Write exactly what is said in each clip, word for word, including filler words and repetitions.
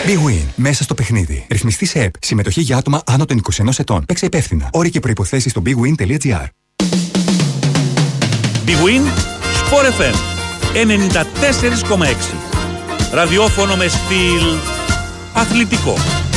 Big Win. Μέσα στο παιχνίδι. Ρυθμιστή σε ΕΠ. Συμμετοχή για άτομα άνω των είκοσι ένα ετών. Παίξε υπεύθυνα. Όροι και προϋποθέσεις στο big win τελεία gr. Big Win Sport εφ εμ ενενήντα τέσσερα κόμμα έξι. Ραδιόφωνο με στυλ αθλητικό.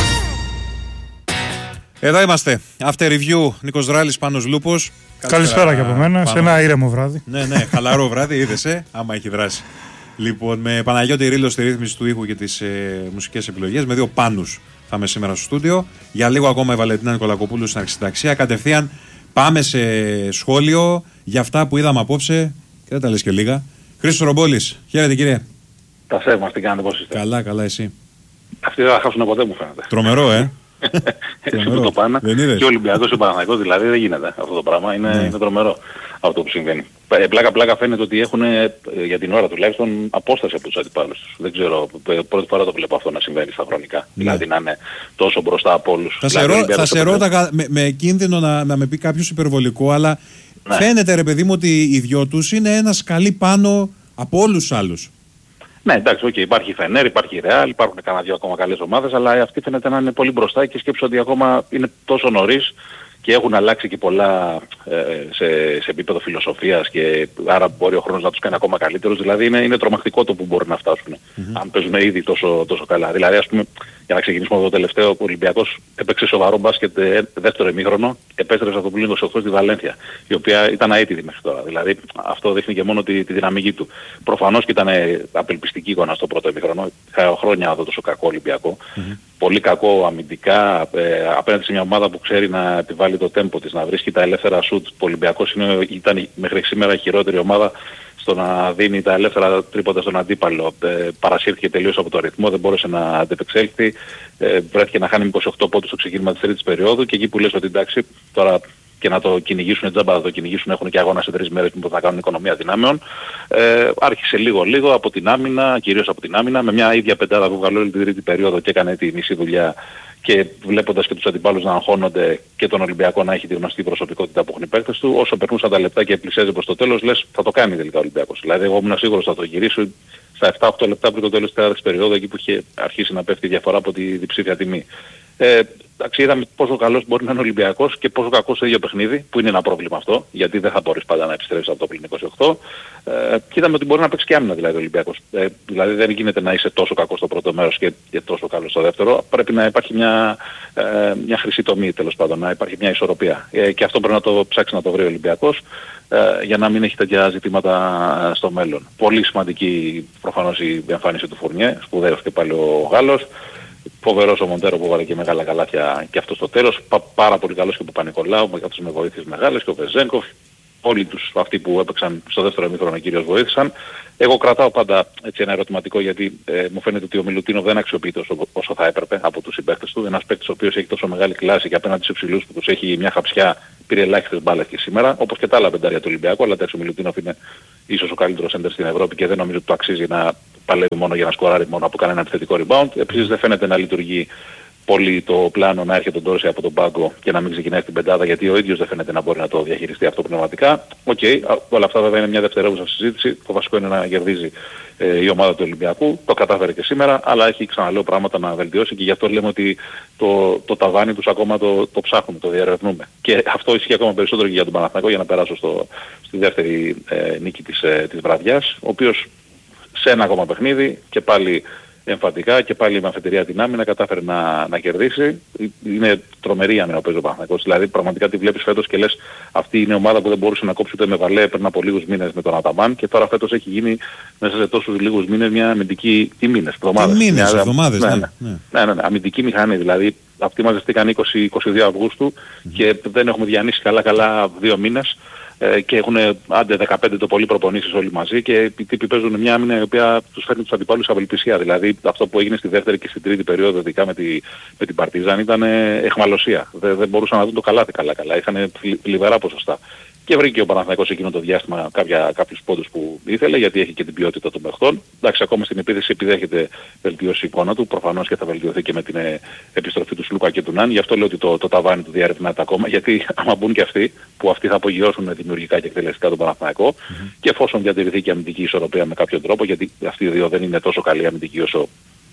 Εδώ είμαστε. After review, Νίκος Δράλης, Πάνος Λούπος. Καλησπέρα και από μένα, σε ένα ήρεμο βράδυ. Ναι, ναι, χαλαρό βράδυ, είδες, ε, άμα έχει δράσει. Λοιπόν, με Παναγιώτη Ρήλο στη ρύθμιση του ήχου και τις ε, μουσικές επιλογές, με δύο Πάνους θα είμαι σήμερα στο στούντιο. Για λίγο ακόμα η Βαλεντίνα Νικολακοπούλου στην αρχισυνταξία. Κατευθείαν πάμε σε σχόλιο για αυτά που είδαμε απόψε. Και δεν τα λες και λίγα. Χρήστος Ρομπόλης, χαίρετε κύριε. Τα σέβμα, τι κάνετε, πώς είστε? Καλά, καλά, εσύ? Αυτοί δεν θα χάσουν ποτέ, μου φαίνεται. Τρομερό, ε. Έτσι που το πάνε. Και ο Ολυμπιακός και ο Παναθηναϊκός, δηλαδή δεν γίνεται αυτό το πράγμα. Είναι, ναι. είναι τρομερό αυτό που συμβαίνει. Πλάκα-πλάκα φαίνεται ότι έχουν για την ώρα τουλάχιστον απόσταση από τους αντιπάλους τους. Δεν ξέρω, πρώτη φορά το βλέπω αυτό να συμβαίνει στα χρονικά. Ναι. Δηλαδή να είναι τόσο μπροστά από όλους. Θα δηλαδή, σε, ρω, θα σε ρώταγα με, με κίνδυνο να, να με πει κάποιος υπερβολικό, αλλά ναι. φαίνεται ρε παιδί μου ότι οι δυο τους είναι ένα σκαλί πάνω από όλους τους άλλους. Ναι, εντάξει, okay, υπάρχει η Φενέρ, υπάρχει η Ρεάλ, υπάρχουν κανένα δύο ακόμα καλές ομάδες, αλλά αυτή φαίνεται να είναι πολύ μπροστά και σκέψω ότι ακόμα είναι τόσο νωρίς και έχουν αλλάξει και πολλά ε, σε, σε επίπεδο φιλοσοφίας και άρα μπορεί ο χρόνος να τους κάνει ακόμα καλύτερους. Δηλαδή είναι, είναι τρομακτικό το που μπορεί να φτάσουν mm-hmm. αν παίζουν ήδη τόσο, τόσο καλά. Δηλαδή ας πούμε, για να ξεκινήσουμε από το τελευταίο, ο Ολυμπιακός έπαιξε σοβαρό μπάσκετ δεύτερο ημίχρονο, επέστρεψε από το πλήν είκοσι οκτώ στη Βαλένθια, η οποία ήταν αίτητη μέχρι τώρα. Δηλαδή αυτό δείχνει και μόνο τη, τη δυναμική του. Προφανώς και ήταν απελπιστική εικόνα στο πρώτο ημίχρονο, χρόνια αυτό τόσο κακό Ολυμπιακό. Mm-hmm. Πολύ κακό αμυντικά ε, απέναντι σε μια ομάδα που ξέρει να επιβάλλει το τέμπο της, να βρίσκει τα ελεύθερα σουτ. Ο Ολυμπιακός είναι, ήταν μέχρι σήμερα η χειρότερη ομάδα στο να δίνει τα ελεύθερα τρίποτα στον αντίπαλο. Ε, παρασύρθηκε τελείως από το ρυθμό, δεν μπόρεσε να αντεπεξέλθει. Ε, βρέθηκε να χάνει είκοσι οκτώ πόντους στο ξεκίνημα της τρίτης περίοδου και εκεί που λες ότι εντάξει τώρα και να το κυνηγήσουν τζάμπα, να το κυνηγήσουν, έχουν και αγώνα σε τρεις μέρες που θα κάνουν οικονομία δυνάμεων. Ε, άρχισε λίγο-λίγο από την άμυνα, κυρίως από την άμυνα, με μια ίδια πεντάδα που βγάλω όλη την τρίτη περίοδο και έκανε τη μισή δουλειά και βλέποντας και τους αντιπάλους να αγχώνονται και τον Ολυμπιακό να έχει τη γνωστή προσωπικότητα που έχουν οι παίκτες του, όσο περνούσαν τα λεπτά και πλησιάζει προς το τέλος, λες θα το κάνει τελικά ο Ολυμπιακός. Δηλαδή εγώ ήμουν σίγουρος θα το γυρίσει στα επτά οκτώ λεπτά πριν το τέλος της τέταρτης περίοδου, εκεί που είχε αρχίσει να πέφτει η διαφορά από τη διψήφια τιμή. Ε, εντάξει, είδαμε πόσο καλός μπορεί να είναι ο Ολυμπιακός και πόσο κακός στο ίδιο παιχνίδι, που είναι ένα πρόβλημα αυτό, γιατί δεν θα μπορείς πάντα να επιστρέψεις από το πλήν είκοσι οκτώ. Ε, και είδαμε ότι μπορεί να παίξει και άμυνα δηλαδή ο Ολυμπιακός. Ε, δηλαδή δεν γίνεται να είσαι τόσο κακός στο πρώτο μέρος και, και τόσο καλός στο δεύτερο. Πρέπει να υπάρχει μια, ε, μια χρυσή τομή τέλος πάντων, να υπάρχει μια ισορροπία. Ε, και αυτό πρέπει να το ψάξει να το βρει ο Ολυμπιακός ε, για να μην έχει τέτοια ζητήματα στο μέλλον. Πολύ σημαντική προφανώς η εμφάνιση του Φουρνιέ, σπουδαίος και πάλι ο Γάλλος. Φοβερός ο Μοντέρο που βάλε και μεγάλα καλάθια και αυτό στο τέλος. Πα, πάρα πολύ καλός και ο Παπα-Νικολάου, με αυτούς με βοήθειες μεγάλες και ο Βεζένκοφ. Όλοι τους αυτοί που έπαιξαν στο δεύτερο ημίχρονο κυρίως βοήθησαν. Εγώ κρατάω πάντα έτσι ένα ερωτηματικό γιατί ε, μου φαίνεται ότι ο Μιλουτίνοφ δεν αξιοποιείται όσο, όσο θα έπρεπε από τους συμπαίκτες του. Ένας παίκτης ο οποίος έχει τόσο μεγάλη κλάση και απέναντι στους υψηλούς που τους έχει μια χαψιά, πήρε ελάχιστες μπάλες και σήμερα, όπως και τα άλλα πεντάρια του Ολυμπιακού. Αλλά εντάξει, ο Μιλουτίνοφ είναι ίσως ο καλύτερος έντερ στην Ευρώπη και δεν νομίζω ότι το αξίζει να παλεύει μόνο για να σκοράρει μόνο από κανένα επιθετικό rebound. Επίσης δεν φαίνεται να λειτουργεί πολύ το πλάνο να έρχεται τον Ντόρση από τον πάγκο και να μην ξεκινάει την πεντάδα γιατί ο ίδιος δεν φαίνεται να μπορεί να το διαχειριστεί αυτό πνευματικά. Οκ, okay, όλα αυτά βέβαια είναι μια δευτερεύουσα συζήτηση. Το βασικό είναι να κερδίζει ε, η ομάδα του Ολυμπιακού. Το κατάφερε και σήμερα, αλλά έχει ξαναλέω πράγματα να βελτιώσει και γι' αυτό λέμε ότι το, το ταβάνι τους ακόμα το, το ψάχνουμε, το διερευνούμε. Και αυτό ισχύει ακόμα περισσότερο και για τον Παναθηναϊκό για να περάσω στο, στη δεύτερη ε, νίκη της, ε, της βραδιάς, ο οποίος σε ένα ακόμα παιχνίδι και πάλι εμφαντικά και πάλι με αφετηρία την άμυνα κατάφερε να, να κερδίσει. Είναι τρομερή η άμυνα που παίζει ο Παναθηναϊκός. Δηλαδή πραγματικά τη βλέπεις φέτος και λες αυτή είναι η ομάδα που δεν μπορούσε να κόψει ούτε με Βαλέ πριν από λίγους μήνες με τον Αταμάν και τώρα φέτος έχει γίνει μέσα σε τόσους λίγους μήνες μια αμυντική, τι μήνες, εβδομάδες. Τι μήνες, εβδομάδες, ναι. Ναι, ναι, ναι. ναι, ναι, ναι. Αμυντική μηχανή. Δηλαδή αυτοί μαζευτήκαν είκοσι με είκοσι δύο Αυγούστου mm-hmm. και δεν έχουμε διανύσει καλά καλά δύο μήνες. Και έχουν άντε δεκαπέντε το πολύ προπονήσεις όλοι μαζί και οι τύποι παίζουν μια άμυνα η οποία τους φέρνει τους αντιπάλους απελπισία. Δηλαδή αυτό που έγινε στη δεύτερη και στην τρίτη περίοδο ειδικά με, τη, με την Παρτίζαν ήταν εχμαλωσία. Δεν, δεν μπορούσαν να δουν το καλάθι καλά καλά. Είχαν πλημερά ποσοστά. Και βρήκε ο Παναθηναϊκός εκείνο το διάστημα κάποια, κάποιους πόντους που ήθελε γιατί έχει και την ποιότητα των παιχτών. Εντάξει, ακόμα στην επίθεση επιδέχεται βελτιώσει η εικόνα του. Προφανώς και θα βελτιωθεί και με την ε, επιστροφή του Σλούκα και του Νάν. Γι' αυτό λέω ότι το, το ταβάνι του διαρευνάται ακόμα. Γιατί άμα μπουν και αυτοί, που αυτοί θα απογειώσουν δημιουργικά και εκτελεστικά τον Παναθηναϊκό mm-hmm. και εφόσον διατηρηθεί και αμυντική ισορροπία με κάποιο τρόπο, γιατί αυτοί οι δύο δεν είναι τόσο καλοί αμυντικοί όσο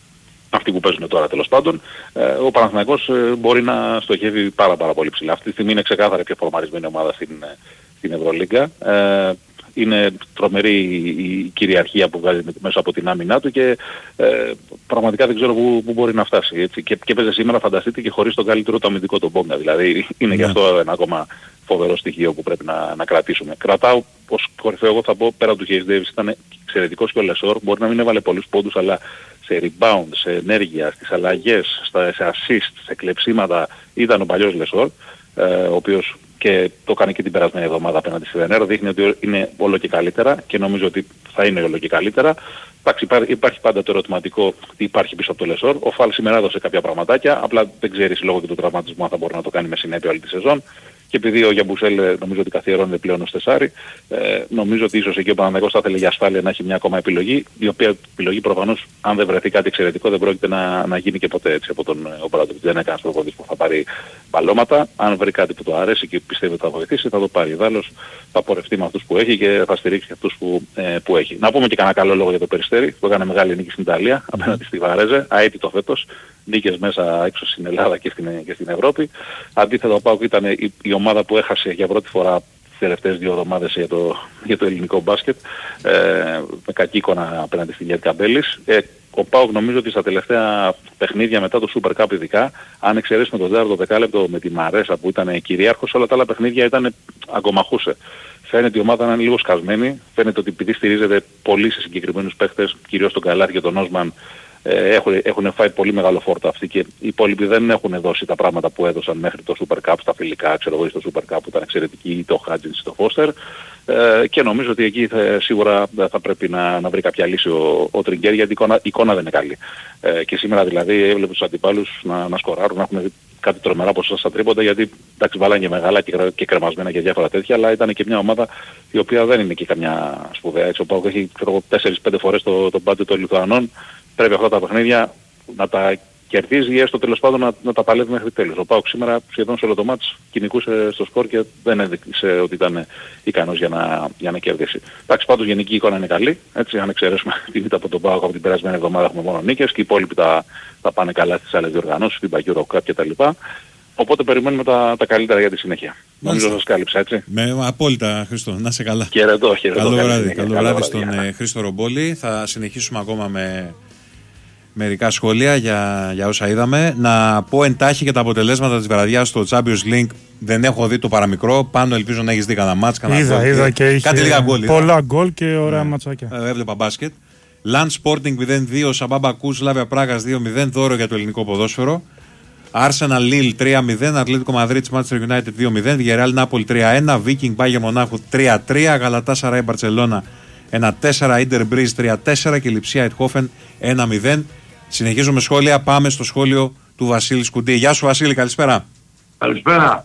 αυτοί που παίζουν τώρα τέλος πάντων, ε, ο Παναθηναϊκός ε, μπορεί να στοχεύει πάρα πάρα πολύ ψηλά. Αυτή τη στιγμή είναι ξεκάθαρα πιο φορμαρισμένη ομάδα στην, στην Ευρωλίγκα. Ε, είναι τρομερή η κυριαρχία που βγάζει μέσα από την άμυνά του και ε, πραγματικά δεν ξέρω πού, πού μπορεί να φτάσει. Έτσι. Και, και παίζει σήμερα, φανταστείτε, και χωρίς τον καλύτερο το αμυντικό τον Μπόγκα. Δηλαδή είναι γι' αυτό ένα ακόμα φοβερό στοιχείο που πρέπει να, να κρατήσουμε. Κρατάω ως κορυφαίο, εγώ θα πω, πέρα του Hayes Davis ήταν εξαιρετικός και ο Λεσόρ. Μπορεί να μην έβαλε πολλούς πόντους, αλλά σε rebound, σε ενέργεια, στις αλλαγές, στα, σε assist, σε κλεψίματα ήταν ο παλιός Λεσόρ, ε, ο οποίος και το κάνει και την περασμένη εβδομάδα απέναντι στη Βενέρο, δείχνει ότι είναι όλο και καλύτερα και νομίζω ότι θα είναι όλο και καλύτερα. Εντάξει, υπάρχει πάντα το ερωτηματικό τι υπάρχει πίσω από το Λεσόρ. Ο Φαλ σήμερα έδωσε κάποια πραγματάκια, απλά δεν ξέρεις λόγω και του τραυματισμού αν θα μπορεί να το κάνει με συνέπεια όλη τη σεζόν. Και επειδή ο Γιαμπουσέλ νομίζω ότι καθιερώνεται πλέον ως τεσάρι, ε, νομίζω ότι ίσως εκεί ο Παναθηναϊκός θα ήθελε για ασφάλεια να έχει μια ακόμα επιλογή, η οποία επιλογή προφανώς αν δεν βρεθεί κάτι εξαιρετικό δεν πρόκειται να, να γίνει και ποτέ έτσι από τον Ομπράντοβιτς. Δεν είναι κανένας προπονητής που θα πάρει παλώματα. Αν βρει κάτι που του αρέσει και πιστεύει ότι θα βοηθήσει θα το πάρει. Ιδάλλως θα πορευτεί με αυτούς που έχει και θα στηρίξει αυτούς που, ε, που έχει. Να πούμε και κανένα καλό λόγο για το Περιστέρι που έκανε μεγάλη νίκη στην Ιταλία mm-hmm. απέναντι στη Βαρέζε, αίτητο φέτος. Νίκες μέσα έξω στην Ελλάδα και στην, και στην Ευρώπη. Αντίθετα ο ΠΑΟΚ ήταν η, η ομάδα που έχασε για πρώτη φορά τις τελευταίες δύο εβδομάδες για το, για το ελληνικό μπάσκετ ε, με κακή εικόνα απέναντι στη Λιέτ Καμπέλης. Ε, ο ΠΑΟΚ νομίζω ότι στα τελευταία παιχνίδια μετά το Super Cup ειδικά, αν εξαιρέσουμε το τέταρτο δεκάλεπτο με τη Μαρέσα που ήταν κυρίαρχος, όλα τα άλλα παιχνίδια ήταν αγκομαχούσε. Φαίνεται η ομάδα να είναι λίγο σκασμένη, φαίνεται ότι επειδή στηρίζεται πολύ σε συγκεκριμένους παίχτες, κυρίως τον Καλάθι και τον Όσμαν, Έχουν, έχουν φάει πολύ μεγάλο φόρτο αυτοί και οι υπόλοιποι δεν έχουν δώσει τα πράγματα που έδωσαν μέχρι το Super Cup, στα φιλικά, ξέρω εγώ, στο Super Cup που ήταν εξαιρετική, το Χάτζινς, το Φώστερ ε, και νομίζω ότι εκεί θα, σίγουρα θα πρέπει να, να βρει κάποια λύση ο, ο Τριγκέρ γιατί η εικόνα, η εικόνα δεν είναι καλή. Ε, και σήμερα δηλαδή έβλεπε τους αντιπάλους να, να σκοράρουν, να έχουν κάτι τρομερά ποσοστά στα τρίποντα γιατί εντάξει βάλανε και μεγάλα και, και κρεμασμένα και διάφορα τέτοια, αλλά ήταν και μια ομάδα η οποία δεν είναι και καμιά σπουδαία. Έτσι, ο ΠΑΟΚ έχει τέσσερις πέντε φορές το, το budget των Λιθουανών. Πρέπει αυτά τα παιχνίδια να τα κερδίζει ή έστω τέλος πάντων να, να τα παλεύει μέχρι τέλος. Ο ΠΑΟΚ σήμερα σχεδόν σε όλο το μάτς κυνηγούσε στο σκορ και δεν έδειξε ότι ήταν ικανός για να, για να κερδίσει. Εντάξει, πάντως γενική εικόνα είναι καλή. Έτσι, αν εξαιρέσουμε την ήττα από τον ΠΑΟΚ από την περασμένη εβδομάδα έχουμε μόνο νίκες και οι υπόλοιποι τα, τα πάνε καλά στις άλλες διοργανώσεις, την Παγιούρο Cup κτλ. Οπότε περιμένουμε τα, τα καλύτερα για τη συνέχεια. Μάλιστα. Νομίζω σας κάλυψα, έτσι. Με απόλυτα, Χρήστο. Να σε καλά. Χαιρετώ, χαιρετώ. Καλό βράδυ, καλό βράδυ στον ε, Χρήστο Ρομπόλη. Θα συνεχίσουμε ακόμα με μερικά σχόλια για, για όσα είδαμε. Να πω εντάχει και τα αποτελέσματα της βραδιάς στο Champions League. Δεν έχω δει το παραμικρό. Πάνω ελπίζω να έχεις δει κανένα μάτς. Είδα, είδα και είχε κάτι λίγα γκολ. Πολλά γκολ και ωραία ναι. ματσάκια. Ε, έβλεπα μπάσκετ. Land Sporting μηδέν δύο, Σαμπάμπα Κούς, Σλάβια Πράγας δύο μηδέν, δώρο για το ελληνικό ποδόσφαιρο. Arsenal Lille τρία μηδέν, Ατλέτικο Μαδρίτης Manchester United δύο μηδέν, Villarreal Νάπολη τρία ένα, Viking Bayern Μονάχου τρία τρία, Γαλατάσαράι Μπαρτσελώνα ένα τέσσερα, Ίντερ Μπρίζ τρία τέσσερα και Λιψία Αιτχόφεν ένα μηδέν. Συνεχίζουμε σχόλια, πάμε στο σχόλιο του Βασίλη Σκουντή. Γεια σου Βασίλη, καλησπέρα. Καλησπέρα.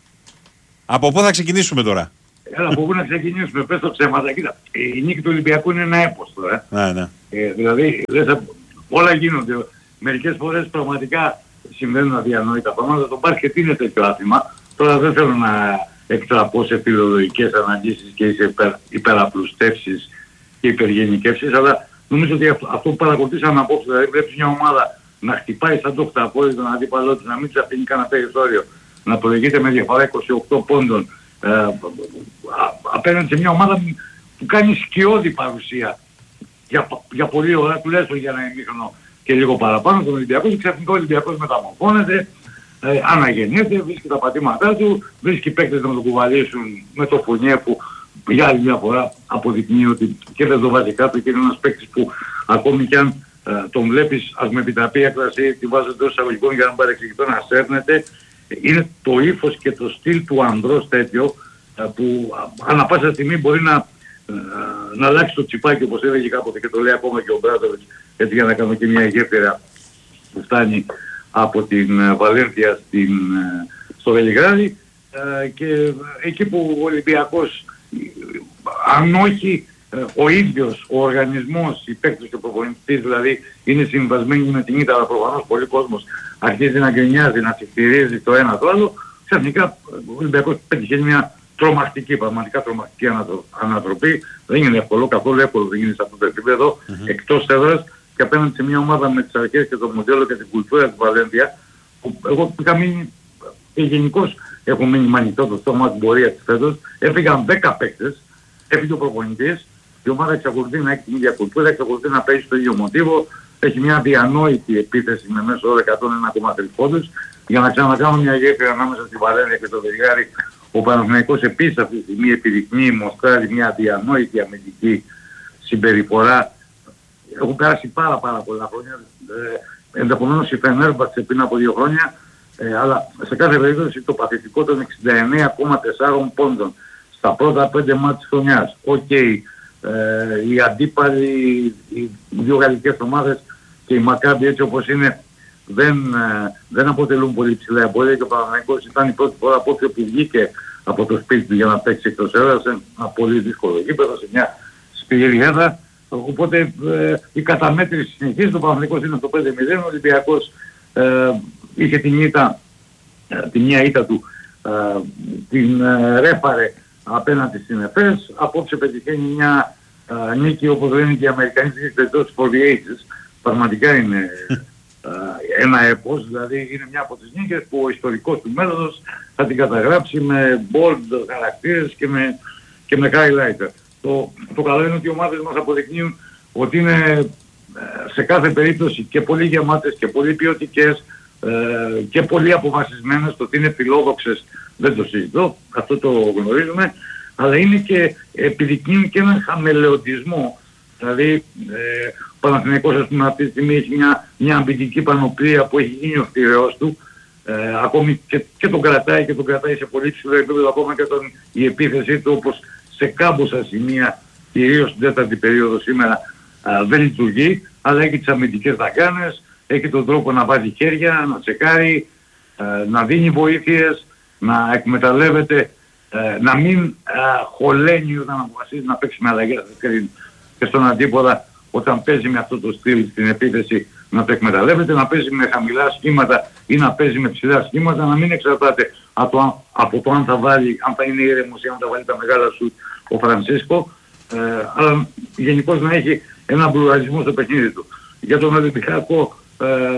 Από πού θα ξεκινήσουμε τώρα? Έλα, από πού να ξεκινήσουμε, πες το ψέματα. Κοίτα, η νίκη του Ολυμπιακού είναι ένα έπος τώρα. Ναι, ναι. Ε, δηλαδή, λες, όλα γίνονται. Μερικές φορές πραγματικά συμβαίνουν αδιανόητα πράγματα. Το μπάσκετ είναι τέτοιο άθλημα. Τώρα δεν θέλω να εκτραπώ σε φιλολογικές αναλύσεις και σε υπερ, υπεραπλουστεύσεις και υπεργενικεύσεις, αλλά νομίζω ότι αυτό, αυτό που παρακολουθήσαμε απόψε, δηλαδή βλέπεις μια ομάδα να χτυπάει σαν το χταπόδι τον αντίπαλό της, να μην της αφήνει κανένα περιθώριο, να προηγείται με διαφορά είκοσι οκτώ πόντων ε, α, απέναντι σε μια ομάδα που κάνει σκιώδη παρουσία για, για πολλή ώρα, τουλάχιστον για ένα ημίχρονο και λίγο παραπάνω τον Ολυμπιακό, και ξαφνικά ο Ολυμπιακός μεταμορφώνεται, ε, αναγεννιέται, βρίσκει τα πατήματά του, βρίσκει παίκτες να τον κουβαλήσουν με το Φουνιέ που για άλλη μια φορά αποδεικνύει ότι και δεν το βάζει κάτω και είναι ένας παίκτης που ακόμη κι αν ε, τον βλέπεις, ας με επιτραπεί η έκφραση, τη βάζω εντός εισαγωγικών για να παρεξηγηθώ, να σέρνεται, είναι το ύφος και το στυλ του ανδρός τέτοιο ε, που ανά πάσα στιγμή μπορεί να, ε, να αλλάξει το τσιπάκι όπως έλεγε κάποτε και το λέει ακόμα και ο Μπράντοβιτς, έτσι για να κάνω και μια γέφυρα που φτάνει από την Βαλένθια στην, στο Βελιγράδι ε, και εκεί που ο Ολυμπιακός, αν όχι ο ίδιος ο οργανισμός, οι παίκτες και ο προπονητής δηλαδή είναι συμβασμένοι με την ήττα, αλλά προφανώς πολλοί κόσμος αρχίζει να γκρινιάζει, να συγχειρίζει το ένα το άλλο, ξαφνικά ο Ολυμπιακός πετυχαίνει μια τρομακτική, πραγματικά τρομακτική ανατροπή. Δεν είναι εύκολο, καθόλου εύκολο δεν είναι σε αυτό το επίπεδο, mm-hmm. εκτός έδρας. και απέναντι σε μια ομάδα με τις αρχές και το μοντέλο και την κουλτούρα της Βαλένθια, που εγώ είχα μείνει και γενικώς έχω μείνει μανιτό το στόμα την πορεία της φέτος, έφυγαν δέκα παίκτες, έφυγε ο προπονητής, η ομάδα εξακολουθεί να έχει την ίδια κουλτούρα, εξακολουθεί να παίζει στο ίδιο μοτίβο, έχει μια διανόητη επίθεση με μέσο όρο εκατόν ένα κόμμα τρία πόντους. Για να ξανακάνω μια γέφυρα ανάμεσα στη Βαλένθια και το Βελιγάρι, ο Παναθηναϊκός επίσης αυτή τη στιγμή επιδεικνύει, μοστράζει μια διανόητη αμυντική συμπεριφορά. Έχουν περάσει πάρα πάρα πολλά χρόνια. Ε, ενδεχομένως η Φενέρμπαχτσε πριν από δύο χρόνια, ε, αλλά σε κάθε περίπτωση το παθητικό των εξήντα εννέα κόμμα τέσσερα πόντων στα πρώτα πέντε μάτς της χρονιάς. Οκ, okay, ε, οι αντίπαλοι, οι δύο γαλλικές ομάδες και η Μακάμπι έτσι όπως είναι, δεν, ε, δεν αποτελούν πολύ ψηλά εμπόδια και ο Παναθηναϊκός ήταν η πρώτη φορά από όποιο που βγήκε από το σπίτι του για να παίξει εκτός έδρας, σε ένα πολύ δύσκολο γήπεδο, σε μια σκληρή έδρα. Οπότε ε, η καταμέτρηση συνεχίζει, το Παναθηναϊκός είναι στο πέντε μηδέν, ο Ολυμπιακός ε, είχε την ήττα, ε, την μία ήττα του, ε, την ε, ρέφαρε απέναντι στην ΕΦΕΣ, απόψε πετυχαίνει μια ε, νίκη όπως λένε και οι Αμερικανοί της περιπτώσεις for the ages. Πραγματικά είναι ε, ένα έπος, δηλαδή είναι μια από τις νίκες που ο ιστορικός του μέλλοντος θα την καταγράψει με bold χαρακτήρες και με, και με highlighter. Το, το καλό είναι ότι οι ομάδες μας αποδεικνύουν ότι είναι ε, σε κάθε περίπτωση και πολύ γεμάτες και πολύ ποιοτικές ε, και πολύ αποφασισμένες. Το ότι είναι φιλόδοξες δεν το συζητώ, αυτό το γνωρίζουμε, αλλά είναι και επιδεικνύουν και έναν χαμελεοντισμό. Δηλαδή ε, ο Παναθηναϊκός ας πούμε αυτή τη στιγμή έχει μια, μια αμυντική πανοπλία που έχει γίνει ο φτηρεός του, ε, ακόμη και, και τον κρατάει και τον κρατάει σε πολύ ψηλό επίπεδο, ακόμα και τον, η επίθεσή του όπως σε κάμποσα σημεία, κυρίως στην τέταρτη περίοδο σήμερα, α, δεν λειτουργεί, αλλά έχει τις αμυντικές δαγκάνες, έχει τον τρόπο να βάζει χέρια, να τσεκάρει, α, να δίνει βοήθειες, να εκμεταλλεύεται, α, να μην α, χωλαίνει όταν αποφασίζει να παίξει με αλλαγές και στον αντίποδα όταν παίζει με αυτό το στυλ στην επίθεση να το εκμεταλλεύεται, να παίζει με χαμηλά σχήματα ή να παίζει με ψηλά σχήματα, να μην εξαρτάται από το, από το αν θα βάλει, αν θα είναι ήρεμος ή αν θα βάλει τα μεγάλα σουτ ο Φρανσίσκο, ε, αλλά γενικώς να έχει ένα πλουραλισμό στο παιχνίδι του. Για τον Ολυμπιακό, ε,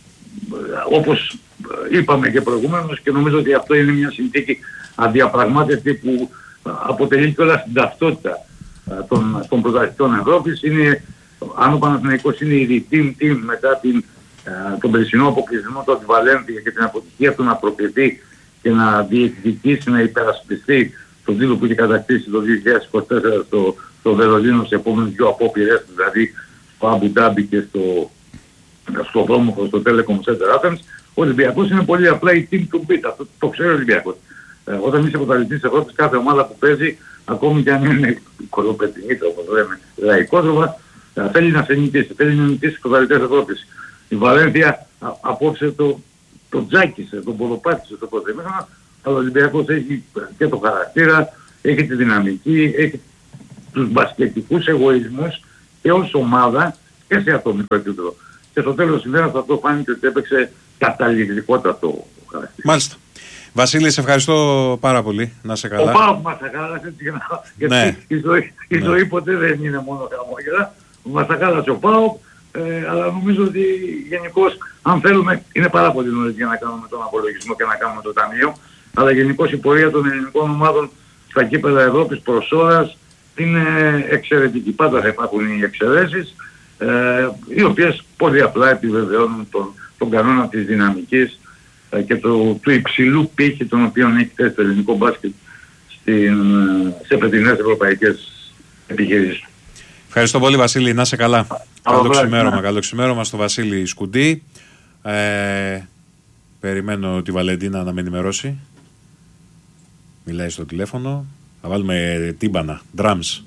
όπως είπαμε και προηγουμένως, και νομίζω ότι αυτό είναι μια συνθήκη αδιαπραγμάτευτη που αποτελεί και όλα στην ταυτότητα των, των πρωταθλητών Ευρώπης. Είναι, αν ο Παναθηναϊκός είναι η team team μετά την, τον περσινό αποκλεισμό του Βαλένθια και την αποτυχία του να προκριθεί και να διεκδικήσει, να υπερασπιστεί τον τίτλο που είχε κατακτήσει το δύο χιλιάδες είκοσι τέσσερα στο, στο Βερολίνο σε επόμενες δύο απόπειρες, δηλαδή στο Αμπου Ντάμπι και στο, στο δρόμο στο Telecom Center Athens. Ο Ολυμπιακός είναι πολύ απλά η team to beat, αυτό το ξέρει ο Ολυμπιακός. Ε, όταν είσαι πρωταθλητής της Ευρώπης, κάθε ομάδα που παίζει, ακόμη και αν είναι κολοπετινίτρα όπως λέμε λαϊκότροπα, θέλει να σε νικήσει, θέλει να νικήσει τους πρωταθλητές της Ευρώπης. Η Βαλένθια απόψε το, το τζάκισε, τον ποδοπάτησε στο πρώτο ημίχρονο, αλλά ο Ολυμπιακός έχει και το χαρακτήρα, έχει τη δυναμική, έχει τους μπασκετικούς εγωισμούς και ως ομάδα και σε ατομικό επίπεδο. Και στο τέλος της ημέρας αυτό φάνηκε ότι έπαιξε καταληκτικότατο χαρακτήρα. Μάλιστα. Βασίλη, σε ευχαριστώ πάρα πολύ. Να είσαι καλά. Ο Πάοκ μας αγάλασε, γιατί ναι. η, ζωή, η ζωή ναι. ποτέ δεν είναι μόνο χαμόγελα. Μας αγάλασε ο Πάοκ, ε, αλλά νομίζω ότι γενικώς, αν θέλουμε, είναι πάρα πολύ νωρίς για να κάνουμε τον απολογισμό και να κάνουμε το ταμείο, αλλά γενικώς η πορεία των ελληνικών ομάδων στα κύπελλα Ευρώπης προς ώρας είναι εξαιρετική. Πάντα θα υπάρχουν οι εξαιρέσεις, ε, οι οποίες πολύ απλά επιβεβαιώνουν τον, τον κανόνα της δυναμικής και το, του υψηλού πύχη τον οποίο έχει θέσει το ελληνικό μπάσκετ στην, σε φετινές ευρωπαϊκές επιχειρήσεις. Ευχαριστώ πολύ Βασίλη, να είσαι καλά. Καλό ξημέρωμα, καλό ξημέρωμα στο Βασίλη Σκουντή. Ε, περιμένω τη Βαλεντίνα να με ενημερώσει. Μιλάει στο τηλέφωνο. Θα βάλουμε τύμπανα, drums.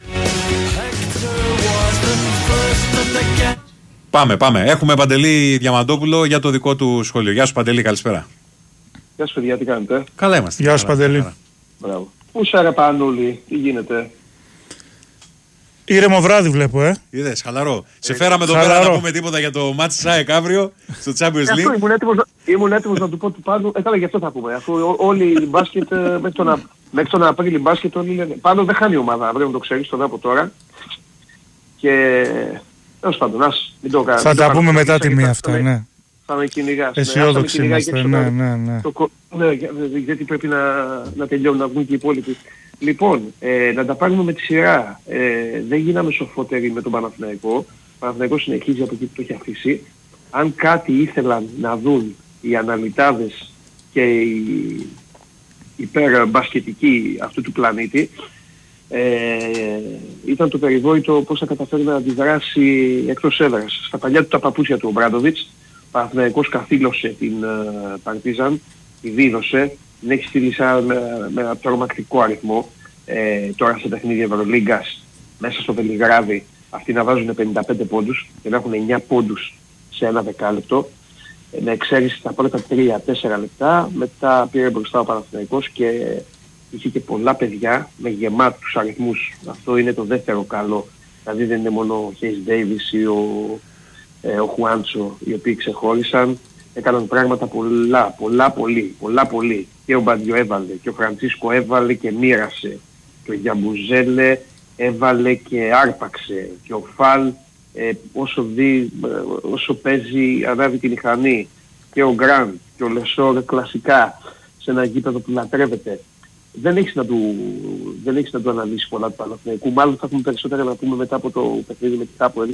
Πάμε, πάμε. Έχουμε Παντελή Διαμαντόπουλο για το δικό του σχόλιο. Γεια σου Παντελή, καλησπέρα. Γεια σου παιδιά, τι κάνετε? Καλά είμαστε. Γεια σου Παντελή. Μπράβο. Πού σ' Πανούλη, τι γίνεται? Ήρεμο βράδυ βλέπω, ε. Είδες, χαλαρό. Ε, Σε φέραμε εδώ πέρα να πούμε τίποτα για το μάτς ΣΑΕΚ αύριο στο Champions League. Ήμουν έτοιμος, ήμουν έτοιμος να του πω του πάντου. Ε, καλά, γι' αυτό θα πούμε. Αφού όλοι οι μπάσκετ μέχρι τον, μέχρι τον Απρίλη μπάσκετ όλοι λένε. Πάντως δεν χάνει η ομάδα, αύριο το ξέρεις, το δω από τώρα. Και Τέλος πάντων, ας μην το κάνω. Θα τα πούμε μετά τη μία αυτά, ναι. Θα με κυνηγάς. Αισιόδοξοι είμαστε, ναι, ναι, ναι. Ναι, γιατί πρέπει να τελειώνουν, να βγουν και οι υπόλοιποι. Λοιπόν, ε, να τα πάρουμε με τη σειρά. Ε, δεν γίναμε σοφότεροι με τον Παναθηναϊκό. Ο Παναθηναϊκός συνεχίζει από εκεί που το έχει αφήσει. Αν κάτι ήθελαν να δουν οι αναλυτάδες και οι υπερμπασκετικοί αυτού του πλανήτη, ε, ήταν το περιβόητο πώς θα καταφέρει να αντιδράσει εκτός έδρας. Στα παλιά του τα παπούτσια του ο Μπράντοβιτς, ο Παναθηναϊκός καθήλωσε την uh, Παρτίζαν, τη δίδωσε, την έχει στείλει σαν, uh, με ένα τρομακτικό αριθμό. Ε, τώρα σε παιχνίδια Ευρωλίγκας μέσα στο Βελιγράδι αυτοί να βάζουν πενήντα πέντε πόντους και να έχουν εννιά πόντους σε ένα δεκάλεπτο, ε, με εξαίρεση τα πρώτα τρία τέσσερα λεπτά. Μετά πήρε μπροστά ο Παναθηναϊκός και είχε και πολλά παιδιά με γεμάτους αριθμούς. Αυτό είναι το δεύτερο καλό. Δηλαδή δεν είναι μόνο ο Χέις Ντέιβις ή ο, ε, ο Χουάντσο οι οποίοι ξεχώρισαν. Έκαναν πράγματα πολλά, πολλά πολύ, πολλά πολύ. Και ο Μπαντιό έβαλε και ο Φραντσίσκο έβαλε και μοίρασε. Και ο Γιαμπουζέλε έβαλε και άρπαξε. Και ο Φαλ ε, όσο, δει, όσο παίζει ανάβει τη μηχανή. Και ο Γκραντ και ο Λεσόρ κλασικά σε ένα γήπεδο που λατρεύεται. Δεν έχεις να του, δεν έχεις να του αναλύσει πολλά του Παναθηναϊκού. Μάλλον θα έχουμε περισσότερα να πούμε μετά από το παιχνίδι με τη Χάπουελ,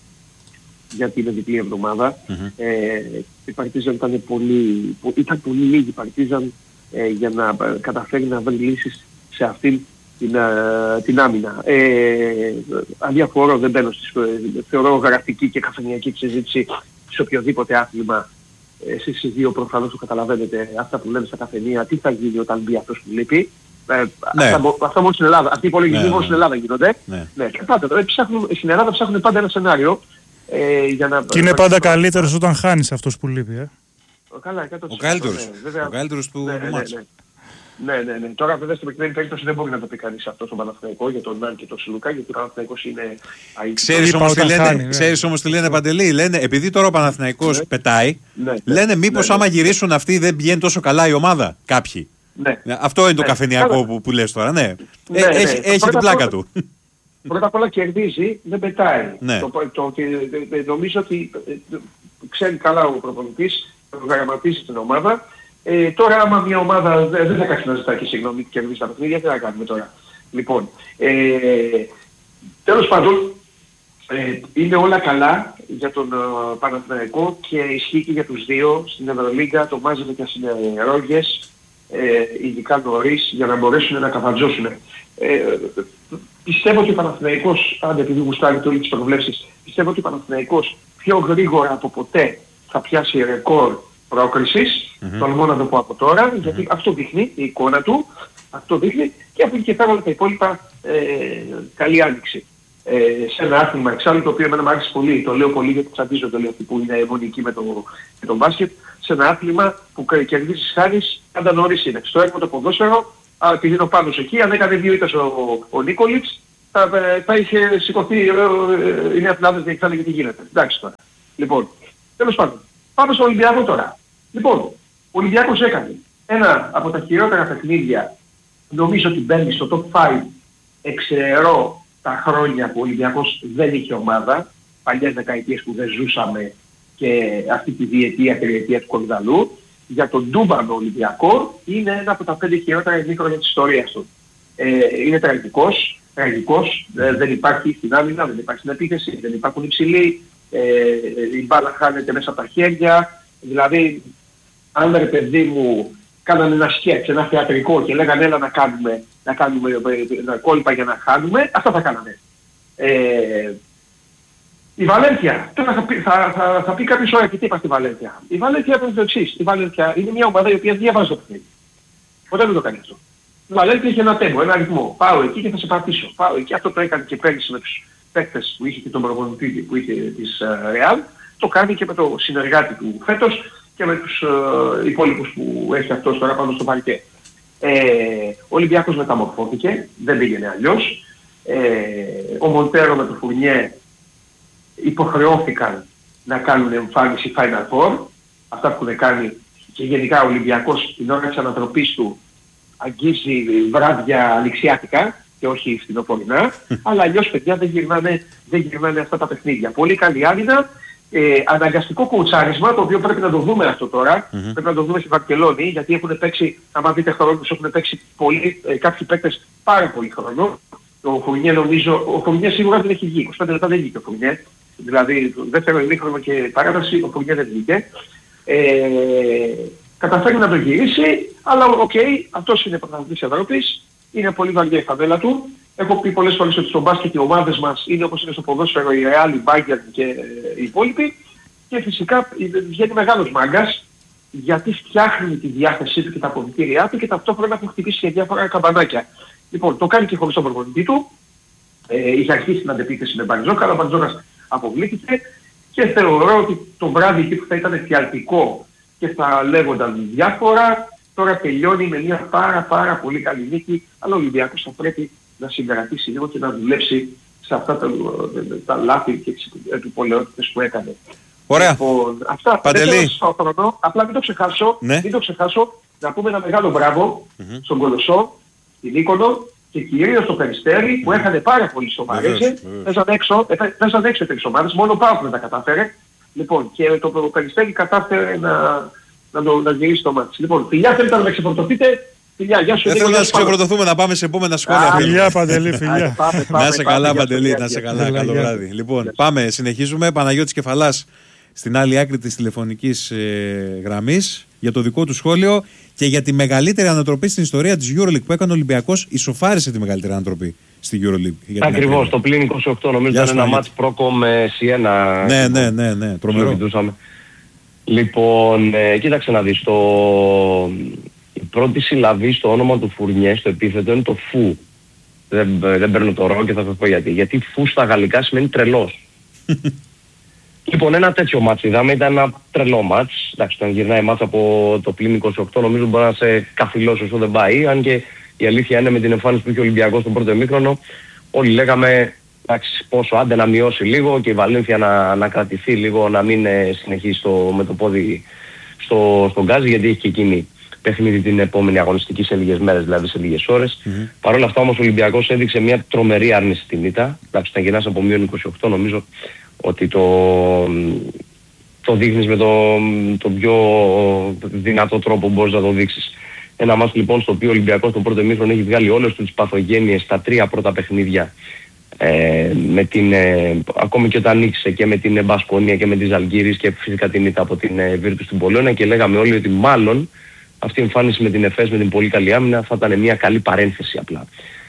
γιατί είναι διπλή εβδομάδα. Mm-hmm. Ε, η Παρτίζαν ήταν πολύ, ήταν πολύ λίγη η Παρτίζαν ε, για να καταφέρει να βρει λύσεις σε αυτήν την, α, την άμυνα. Ε, αδιαφορώ, δεν μπαίνω στις, θεωρώ γραφική και καφενειακή συζήτηση σε οποιοδήποτε άθλημα. Εσείς οι δύο προφανώς το καταλαβαίνετε αυτά που λένε στα καφενεία, τι θα γίνει όταν μπει αυτός που λείπει. Ε, ναι. αυτά, αυτά μόνο στην Ελλάδα, αυτοί οι υπολογισμοί μόνο στην Ελλάδα γίνονται. Ναι. Ναι. Και πάντα, δηλαδή, ψάχνουν, στην Ελλάδα ψάχνουν πάντα ένα σενάριο. Ε, για να... Και είναι πάντα καλύτερος όταν χάνεις αυτός που λείπει. Ε. Καλά, εκατό τοις εκατό, ο καλύτερος, ναι, βέβαια, ο καλύτερος του ναι, ναι, μάτς. Ναι, ναι, ναι, ναι. Τώρα βέβαια στην προκειμένη περίπτωση δεν μπορεί να το πει κανείς αυτό στον Παναθηναϊκό για τον Νάν και τον Σιλουκά, γιατί ο Παναθηναϊκός είναι... Ξέρεις όμως τι λένε, χάνει, ξέρεις όμως τι λένε, Παντελή, λένε, επειδή τώρα ο Παναθηναϊκός ναι. πετάει, ναι, λένε μήπως ναι, ναι. άμα γυρίσουν αυτοί δεν πηγαίνει τόσο καλά η ομάδα, κάποιοι. Ναι. Αυτό είναι ναι. το καφενειακό ναι. που, που λες τώρα, ναι. ναι, ε, ναι. Έχει, ναι. έχει την πλάκα του. Πρώτα απ' όλα κερδίζει, δεν πετάει. Ναι. Το, το, το, νομίζω ότι ξέρει καλά ο προπονητής, προγραμματίζει την ομάδα. Ε, τώρα άμα μια ομάδα δεν θα κάτσει να ζητάει και συγγνώμη και κερδίσει τα παιχνίδια, τι θα κάνουμε τώρα. Λοιπόν, ε, τέλος πάντων, ε, είναι όλα καλά για τον uh, Παναθηναϊκό και ισχύει και για τους δύο. Στην Ευρωλίγκα το μάζευε και στις ρόγες, ε, ειδικά νωρίς, για να μπορέσουν να καβατζώσουν. Ε, πιστεύω ότι ο Παναθηναϊκός, αν επειδή γουστάρει όλες τις προβλέψεις, πιστεύω ότι ο Παναθηναϊκός πιο γρήγορα από ποτέ θα πιάσει ρεκόρ πρόκρισης, mm-hmm. τολμώ να το πω από τώρα, mm-hmm. γιατί αυτό δείχνει η εικόνα του, αυτό δείχνει και από εκεί και πέρα όλα τα υπόλοιπα ε, καλή άνοιξη. Ε, σε ένα άθλημα εξάλλου το οποίο εμένα μου άρεσε πολύ, το λέω πολύ γιατί τσαντίζονται όλοι αυτοί που είναι αιμονικοί με το, με το μπάσκετ, σε ένα άθλημα που κερδίζεις χάρης πάντα νωρίς είναι. Στο έργο το ποδόσφαιρο, επειδή είναι ο Πάνος εκεί, αν έκανε δύο ήττες ο, ο Νίκολιτς, θα, θα είχε σηκωθεί οι νέα πλάδες και θα έλεγε τι γίνεται. Εντάξει τώρα. Λοιπόν, τέλος πάντων, πάμε στο Ολυμπιακό τώρα. Λοιπόν, ο Ολυμπιακός έκανε ένα από τα χειρότερα παιχνίδια, νομίζω ότι μπαίνει στο top πέντε, εξαιρώ τα χρόνια που ο Ολυμπιακός δεν είχε ομάδα, παλιές δεκαετίες που δεν ζούσαμε και αυτή τη διετία, τριετία του Κορδαλού, για τον Ντούμπανο Ολυμπιακό είναι ένα από τα πέντε χειρότερα ημίχρονα της ιστορίας του. Ε, είναι τραγικός, τραγικός, ε, δεν υπάρχει στην άμυνα, δεν υπάρχει στην επίθεση, δεν υπάρχουν υψηλοί, ε, η μπάλα χάνεται μέσα από τα χέρια, δηλαδή αν ρε παιδί μου κάνανε ένα σκέτς, ένα θεατρικό και λέγανε έλα να κάνουμε, να κάνουμε ένα κόλπα για να χάνουμε, αυτά θα κάνανε. Ε, η Βαλένθια, τώρα θα πει, θα, θα, θα πει κάποιος ώρα και τι είπα στη Βαλένθια. Η Βαλένθια είναι το εξής, η Βαλένθια είναι μια ομάδα η οποία διαβάζει το παιχνίδι. Ποτέ δεν το κάνει αυτό. Η Βαλένθια έχει ένα τέμπο, ένα αριθμό. Πάω εκεί και θα σε πατήσω. Πάω εκεί, αυτό το έκανε και πέρυσι με τους παίκτες που είχε και τον προπονητή που είχε της Ρεάλ, uh, το κάνει και με το συνεργάτη του φέτος και με τους uh, υπόλοιπους που έχει αυτός τώρα πάνω στο παρκέ. Ε, ο Ολυμπιακός μεταμορφώθηκε, δεν πήγαινε αλλιώς. Ε, ο Μοντέρο με το Φουρνιέ υποχρεώθηκαν να κάνουν εμφάνιση Final Four, αυτά που έχουν κάνει και γενικά ο Ολυμπιακός την ώρα της ανατροπής του αγγίζει βράδια ανοιξιάτικα και όχι φθινοπορεινά, αλλά αλλιώς παιδιά δεν γυρνάνε, δεν γυρνάνε αυτά τα παιχνίδια. Πολύ καλή άμυνα, ε, αναγκαστικό κουτσάρισμα, το οποίο πρέπει να το δούμε αυτό τώρα, mm-hmm. πρέπει να το δούμε στη Βαρκελόνη, γιατί έχουν παίξει, άμα δείτε χρόνους, έχουν παίξει πολλοί, ε, κάποιοι παίκτες πάρα πολύ χρόνο. Ο Φουρνιέ νομίζω, ο Φουρνιέ σίγουρα δεν έχει βγει, είκοσι πέντε λεπτά δεν βγήκε ο Φουρνιέ, δηλαδή δεύτερο ημίχρονο και παράταση ο Φουρνιέ δεν βγήκε. Ε, καταφέρει να το γυρίσει, αλλά οκ, okay, αυτός είναι πρωταθλητής Ευρώπης, είναι πολύ βαριά η φαβέλα του. Έχω πει πολλές φορές ότι στο μπάσκετ οι ομάδες μας είναι όπως είναι στο ποδόσφαιρο, η Real, η Bayern και οι υπόλοιποι, και φυσικά βγαίνει μεγάλος μάγκας, γιατί φτιάχνει τη διάθεσή του και τα αποδυτήριά του και ταυτόχρονα έχουν χτυπήσει και διάφορα καμπανάκια. Λοιπόν, το κάνει και χωρίς τον προπονητή του, ε, είχε αρχίσει την αντεπίθεση με Μπαρτζόκα, αλλά ο Μπαρτζόκας αποβλήθηκε και θεωρώ ότι το βράδυ εκεί που θα ήταν εφιαλτικό και θα λέγονταν διάφορα, τώρα τελειώνει με μια πάρα πάρα πολύ καλή νίκη, αλλά ο Ολυμπιακός θα πρέπει να συγκρατήσει λίγο και να δουλέψει σε αυτά τα, τα λάθη και τις επιπολαιότητες που έκανε. Ωραία. Λοιπόν, αυτά, Παντελή. Στο χρόνο, απλά μην το ξεχάσω, ναι. μην το ξεχάσω να πούμε ένα μεγάλο μπράβο mm-hmm. στον Κολοσσό, την Νίκονο και κυρίως στο Περιστέρι που έχανε πάρα πολύ σοβαρές. Παίζαν έξω, παίζαν έξω τρεις ομάδες, μόνο Πάοκ δεν τα κατάφερε. Λοιπόν, και το Περιστέρι κατάφερε να, να, το, να γυρίσει το μάτι. Λοιπόν, φιλιά, θέλετε να με ξεφορτωθείτε. Φιλιά, γεια σου. Δεν θέλω να ξεφορτωθούμε, να πάμε σε επόμενα σχόλια. Φιλιά, Παντελή, φιλιά. Να είσαι καλά, Παντελή, να είσαι καλά. Καλό βράδυ. Λοιπόν, πάμε, συνεχίζουμε. Παναγιώτης Κεφαλάς στην άλλη άκρη της τηλεφωνικής ε, γραμμής για το δικό του σχόλιο και για τη μεγαλύτερη ανατροπή στην ιστορία της EuroLeague που έκανε ο Ολυμπιακός. Ισοφάρισε τη μεγαλύτερη ανατροπή στην EuroLeague. Ακριβώς, το πλήν είκοσι οκτώ νομίζω ήταν ένα μάτς πρόκο με Σιένα. Ναι, ναι, ναι, ναι, τρομερό. Λοιπόν, ε, κοίταξε να δεις, το... η πρώτη συλλαβή στο όνομα του Φουρνιέ, στο επίθετο, είναι το φου. Δεν, δεν παίρνω το ρο και θα σας πω γιατί. Γιατί φου στα γαλλικά σημαίνει τρελός. Λοιπόν, ένα τέτοιο μάτς είδαμε, ήταν ένα τρελό μάτς. Εντάξει, όταν γυρνάει μάτς από το πλήν είκοσι οκτώ νομίζω μπορεί να σε καθυλώσει όσο δεν πάει. Αν και η αλήθεια είναι με την εμφάνιση που είχε ο Ολυμπιακός στον πρώτο ημίχρονο, όλοι λέγαμε εντάξει, πόσο άντε να μειώσει λίγο και η Βαλένθια να, να κρατηθεί λίγο, να μην ε, συνεχίσει στο, με το πόδι στο, στον γκάζι, γιατί έχει και εκείνη παιχνίδι την επόμενη αγωνιστική σε λίγες μέρες, δηλαδή σε λίγες ώρες. Mm-hmm. Παρ' όλα αυτά όμως ο Ολυμπιακός έδειξε μια τρομερή άρνηση στην ήττα. Εντάξει, όταν γυρνάς από μείον είκοσι οκτώ νομίζω ότι το, το δείχνεις με το, το πιο δυνατό τρόπο που μπορείς να το δείξεις. Ένα μάτς λοιπόν στο οποίο ο Ολυμπιακός στον πρώτο ημίχρονο έχει βγάλει όλες τις παθογένειες στα τρία πρώτα παιχνίδια. Ε, με την, ε, ακόμη και όταν νίκησε και με την Μπασκονία και με τη Ζαλγκίρις και φυσικά την ήττα από την ε, Βίρτους στην Πολώνια, και λέγαμε όλοι ότι μάλλον αυτή η εμφάνιση με την Εφές με την πολύ καλή άμυνα θα ήταν μια καλή παρένθεση απλά.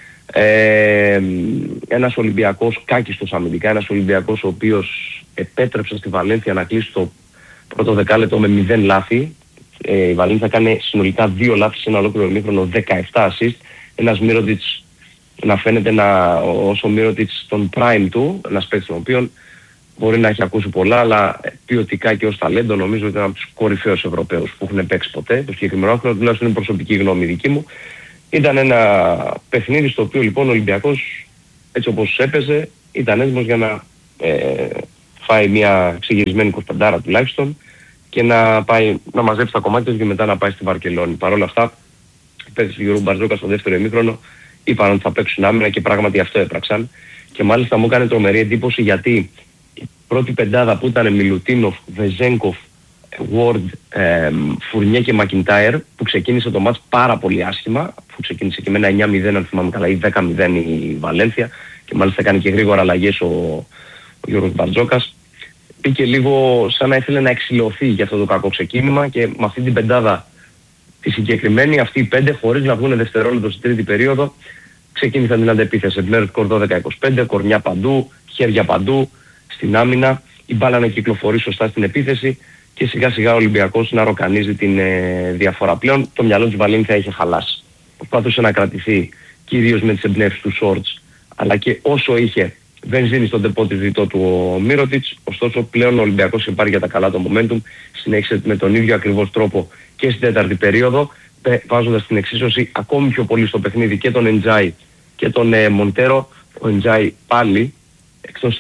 Ε, ένας Ολυμπιακός κάκιστος αμυντικά, ένας Ολυμπιακός ο οποίος επέτρεψε στη Βαλένθια να κλείσει το πρώτο δεκάλεπτο με μηδέν λάθη. Ε, η Βαλένθια έκανε συνολικά δύο λάθη σε ένα ολόκληρο ημίχρονο, δεκαεπτά assist. Ένας Μύρωτιτς να φαίνεται να, ως ο Μύρωτιτς τον prime του, ένας παίκτης τον οποίον μπορεί να έχει ακούσει πολλά, αλλά ποιοτικά και ως ταλέντο νομίζω ότι ήταν από τους κορυφαίους Ευρωπαίους που έχουν παίξει ποτέ. Το συγκεκριμένο άθλημα, τουλάχιστον είναι προσωπική γνώμη δική μου. Ήταν ένα παιχνίδι στο οποίο λοιπόν ο Ολυμπιακός, έτσι όπως έπαιζε, ήταν έτοιμος για να ε, φάει μια ξεγυρισμένη εικοσιπεντάρα τουλάχιστον και να, πάει, να μαζέψει τα κομμάτια και μετά να πάει στη Βαρκελόνη. Παρ' όλα αυτά, παίζει του Γιώργου Μπαρτζόκα στο δεύτερο ημίχρονο, είπαν ότι θα παίξουν άμυνα και πράγματι αυτό έπραξαν. Και μάλιστα μου έκανε τρομερή εντύπωση γιατί η πρώτη πεντάδα που ήταν Μιλουτίνοφ, Βεζένκοφ, Ward, ε, Φουρνιέ και Μακιντάιρ, που ξεκίνησε το μάτς πάρα πολύ άσχημα, που ξεκίνησε και με ένα εννιά μηδέν αν θυμάμαι καλά ή δέκα μηδέν η Βαλένθια, και μάλιστα έκανε και γρήγορα αλλαγές ο, ο Γιώργος Μπαρτζόκας. Πήγε λίγο σαν να ήθελε να εξηλωθεί για αυτό το κακό ξεκίνημα, και με αυτή την πεντάδα τη συγκεκριμένη, αυτοί οι πέντε χωρίς να βγουν δευτερόλεπτο στην τρίτη περίοδο, ξεκίνησαν την αντεπίθεση. Μπλερ σκορ δώδεκα είκοσι πέντε, κορμιά παντού, χέρια παντού, στην άμυνα, η μπάλα να κυκλοφορεί σωστά στην επίθεση και σιγά σιγά ο Ολυμπιακός να ροκανίζει την ε, διαφορά. Πλέον το μυαλό της Βαλένθια είχε χαλάσει. Προσπάθησε να κρατηθεί κυρίως με τις εμπνεύσεις του Σόρτς, αλλά και όσο είχε βενζίνη στον τεπό της διτό του ο Μύρωτιτς, ωστόσο πλέον ο Ολυμπιακός υπάρχει για τα καλά το momentum, συνέχισε με τον ίδιο ακριβώς τρόπο και στην τέταρτη περίοδο, βάζοντας την εξίσωση ακόμη πιο πολύ στο παιχνίδι και τον Εντζάι και τον ε, Μοντέρο. Ο Εντζάι πάλι, εκτός τα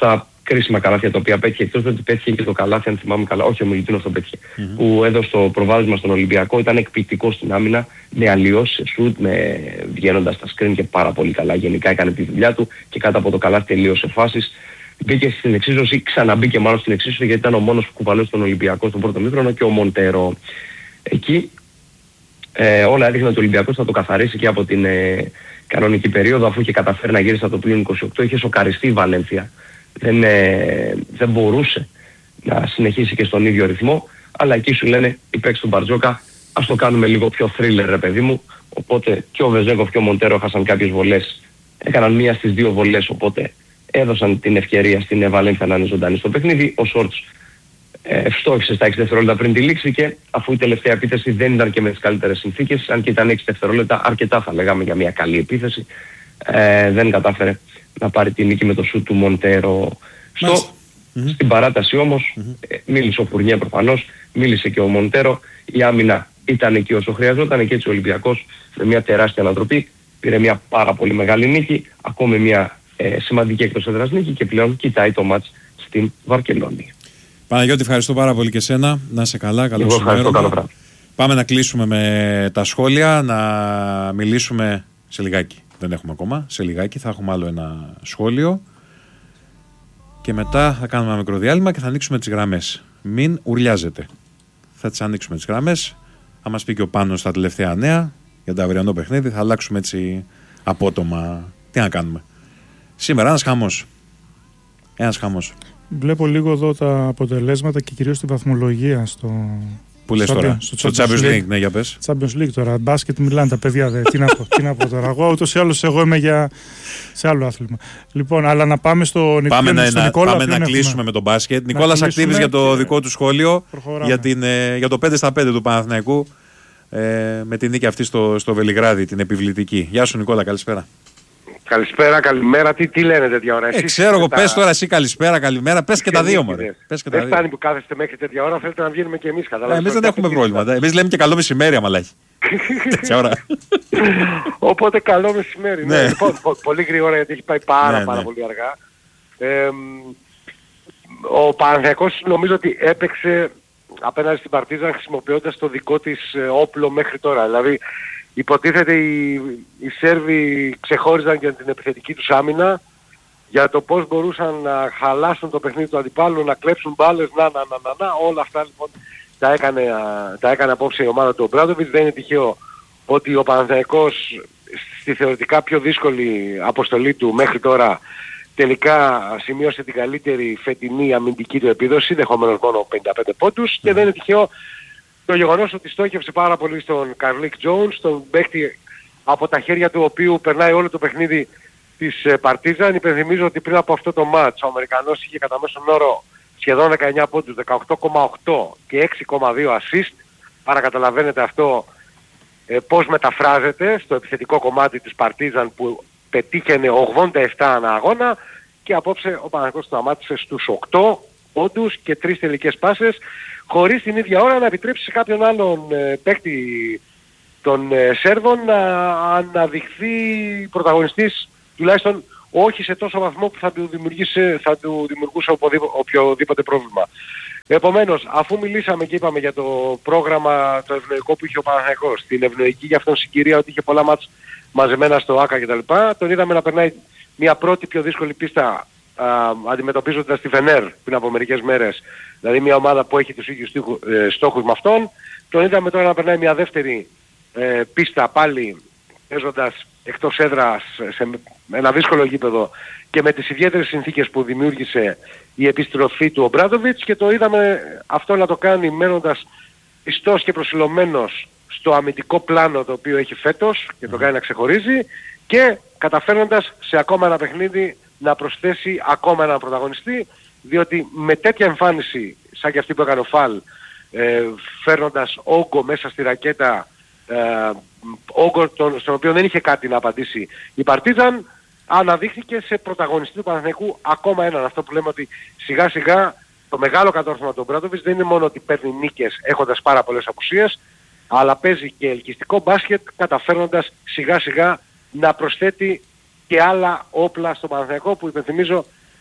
κρίσιμα καλάθια τα οποία πέτυχε, εκτός ότι πέτυχε και το καλάθι, αν θυμάμαι καλά, όχι ο Μιλουτίνοφ το πέτυχε, mm-hmm. που έδωσε το προβάδισμα στον Ολυμπιακό, ήταν εκπληκτικό στην άμυνα, με αλλοιώσεις σε σουτ, με βγαίνοντας στα screen και πάρα πολύ καλά. Γενικά έκανε τη δουλειά του και κάτω από το καλάθι τελείωσε φάσεις. Μπήκε στην εξίσωση, ξαναμπήκε μάλλον στην εξίσωση, γιατί ήταν ο μόνος που κουβαλούσε τον Ολυμπιακό στον πρώτο μήχρονο και ο Μοντέρο. Εκεί ε, όλα έδειχναν ότι ο Ολυμπιακός θα το καθαρίσει και από την ε, κανονική περίοδο, αφού είχε καταφέρει να γύρισε από το πλήν είκοσι οκτώ, είχε σοκαριστεί η Βαλένθια. Δεν, ε, δεν μπορούσε να συνεχίσει και στον ίδιο ρυθμό, αλλά εκεί σου λένε οι παίκτες του Μπαρτζόκα, ας το κάνουμε λίγο πιο thriller ρε παιδί μου. Οπότε και ο Βεζέγκοφ και ο Μοντέρο χάσαν κάποιες βολές, έκαναν μία στις δύο βολές, οπότε έδωσαν την ευκαιρία στην Βαλένθια να είναι ζωντανή στο παιχνίδι. Ο Σόρτς ε, ευστόχησε στα έξι δευτερόλεπτα πριν τη λήξη και αφού η τελευταία επίθεση δεν ήταν και με τις καλύτερες συνθήκες, αν και ήταν έξι δευτερόλεπτα αρκετά θα λέγαμε για μια καλή επίθεση, ε, δεν κατάφερε να πάρει την νίκη με το σουτ του Μοντέρο. Στο, mm-hmm. Στην παράταση όμως mm-hmm. ε, μίλησε ο Φουρνιέ προφανώς, μίλησε και ο Μοντέρο, η άμυνα ήταν εκεί όσο χρειαζόταν και έτσι ο Ολυμπιακός με μια τεράστια ανατροπή πήρε μια πάρα πολύ μεγάλη νίκη, ακόμη μια ε, σημαντική εκτός έδρας νίκη και πλέον κοιτάει το μάτς στην Βαρκελόνη. Παναγιώτη, ευχαριστώ πάρα πολύ και εσένα. Να είσαι καλά, καλό ξημέρωμα. Πάμε να κλείσουμε με τα σχόλια, να μιλήσουμε σε λιγάκι. Δεν έχουμε ακόμα, σε λιγάκι θα έχουμε άλλο ένα σχόλιο και μετά θα κάνουμε ένα μικρό διάλειμμα και θα ανοίξουμε τις γραμμές. Μην ουρλιάζετε. Θα τις ανοίξουμε τις γραμμές, θα μας πει και ο Πάνος στα τελευταία νέα για το αυριανό παιχνίδι, θα αλλάξουμε έτσι απότομα. Τι να κάνουμε. Σήμερα ένας χαμός. Ένας χαμός. Βλέπω λίγο εδώ τα αποτελέσματα και κυρίως τη βαθμολογία στο... Πού λες τώρα, στο, στο Champions League, ναι, για πες. Champions League τώρα, μπάσκετ μιλάνε τα παιδιά, δε, τι, να πω, τι να πω τώρα. Εγώ ούτως ή άλλως εγώ είμαι για... σε άλλο άθλημα. Λοιπόν, αλλά να πάμε στο, πάμε να, στο Νικόλα. Πάμε να κλείσουμε έχουμε. με τον μπάσκετ. Νικόλας Ακτίβης για το δικό του σχόλιο, για, την, ε, για το πέντε στα πέντε του Παναθηναϊκού, ε, με την νίκη αυτή στο, στο Βελιγράδι, την επιβλητική. Γεια σου Νικόλα, καλησπέρα. Καλησπέρα, καλημέρα, τι, τι λένε τέτοια ώρα. Ε, ξέρω εγώ, τα... πες τώρα εσύ καλησπέρα, καλημέρα, πες και τα δύο μωρέ. Δεν φτάνει που κάθεστε μέχρι τέτοια ώρα, θέλετε να βγαίνουμε και εμείς, καταλάβετε. Ε, εμείς δεν έχουμε πρόβλημα, εμείς λέμε και καλό μεσημέρι άμα λάχει. Τέτοια ώρα. Οπότε καλό μεσημέρι, ναι. Λοιπόν, πολύ γρήγορα γιατί έχει πάει πάρα ναι, πάρα ναι. πολύ αργά. Ε, ο Παναθηναϊκός νομίζω ότι έπαιξε απέναντι στην Παρτίζαν χρησιμοποιώντας το δικό της όπλο μέχρι τώρα. Δηλαδή υποτίθεται οι, οι Σέρβοι ξεχώριζαν για την επιθετική τους άμυνα, για το πώς μπορούσαν να χαλάσουν το παιχνίδι του αντιπάλου, να κλέψουν μπάλες, να, να, να, να, να, όλα αυτά λοιπόν τα έκανε, τα έκανε απόψε η ομάδα του Ομπράντοβιτς. Δεν είναι τυχαίο ότι ο Παναθηναϊκός στη θεωρητικά πιο δύσκολη αποστολή του μέχρι τώρα τελικά σημείωσε την καλύτερη φετινή αμυντική του επίδοση, δεχομένως μόνο πενήντα πέντε πόντους, και δεν είναι τυχαίο το γεγονός ότι στόχευσε πάρα πολύ στον Καρλίκ Τζόουνς, τον παίκτη από τα χέρια του οποίου περνάει όλο το παιχνίδι της Παρτίζαν. Υπενθυμίζω ότι πριν από αυτό το μάτς ο Αμερικανός είχε κατά μέσον όρο σχεδόν δεκαεννιά πόντους, δεκαοκτώ κόμμα οκτώ και έξι κόμμα δύο assist. Άρα καταλαβαίνετε αυτό ε, πώς μεταφράζεται στο επιθετικό κομμάτι της Παρτίζαν που πετύχαινε ογδόντα επτά ανά αγώνα, και απόψε ο Παναθηναϊκός σταμάτησε στους οκτώ πόντους και τρεις τελικές πάσες, χωρίς την ίδια ώρα να επιτρέψει σε κάποιον άλλον ε, παίκτη των ε, Σέρβων να αναδειχθεί πρωταγωνιστής, τουλάχιστον όχι σε τόσο βαθμό που θα του, θα του δημιουργούσε οποιοδήποτε πρόβλημα. Επομένως, αφού μιλήσαμε και είπαμε για το πρόγραμμα το ευνοϊκό που είχε ο Παναθηναϊκός, την ευνοϊκή για αυτόν συγκυρία ότι είχε πολλά μάτς μαζεμένα στο ΆΚΑ κτλ., τον είδαμε να περνάει μια πρώτη πιο δύσκολη πίστα α, αντιμετωπίζοντας τη Φενέρ πριν από μερικές μέρες, δηλαδή μια ομάδα που έχει τους ίδιους ε, στόχους με αυτόν. Τον είδαμε τώρα να περνάει μια δεύτερη ε, πίστα πάλι παίζοντας εκτός έδρας σε ένα δύσκολο γήπεδο και με τις ιδιαίτερες συνθήκες που δημιούργησε η επιστροφή του Ομπράντοβιτς, και το είδαμε αυτό να το κάνει μένοντας πιστός και προσιλωμένος στο αμυντικό πλάνο το οποίο έχει φέτος και το κάνει να ξεχωρίζει, και καταφέρνοντας σε ακόμα ένα παιχνίδι να προσθέσει ακόμα έναν πρωταγωνιστή, διότι με τέτοια εμφάνιση σαν και αυτή που έκανε ο Φαλ, ε, φέρνοντας όγκο μέσα στη ρακέτα, ε, όγκο τον, στον οποίο δεν είχε κάτι να απαντήσει η Παρτίζαν, αναδείχθηκε σε πρωταγωνιστή του Παναθηναϊκού ακόμα έναν. Αυτό που λέμε ότι σιγά σιγά το μεγάλο κατόρθωμα του Μπράντοβιτς δεν είναι μόνο ότι παίρνει νίκες έχοντας πάρα πολλές απουσίες, αλλά παίζει και ελκυστικό μπάσκετ, καταφέρνοντας σιγά σιγά να προσθέτει και άλλα όπλα στο Παναθηναϊκό, που υπενθυμίζω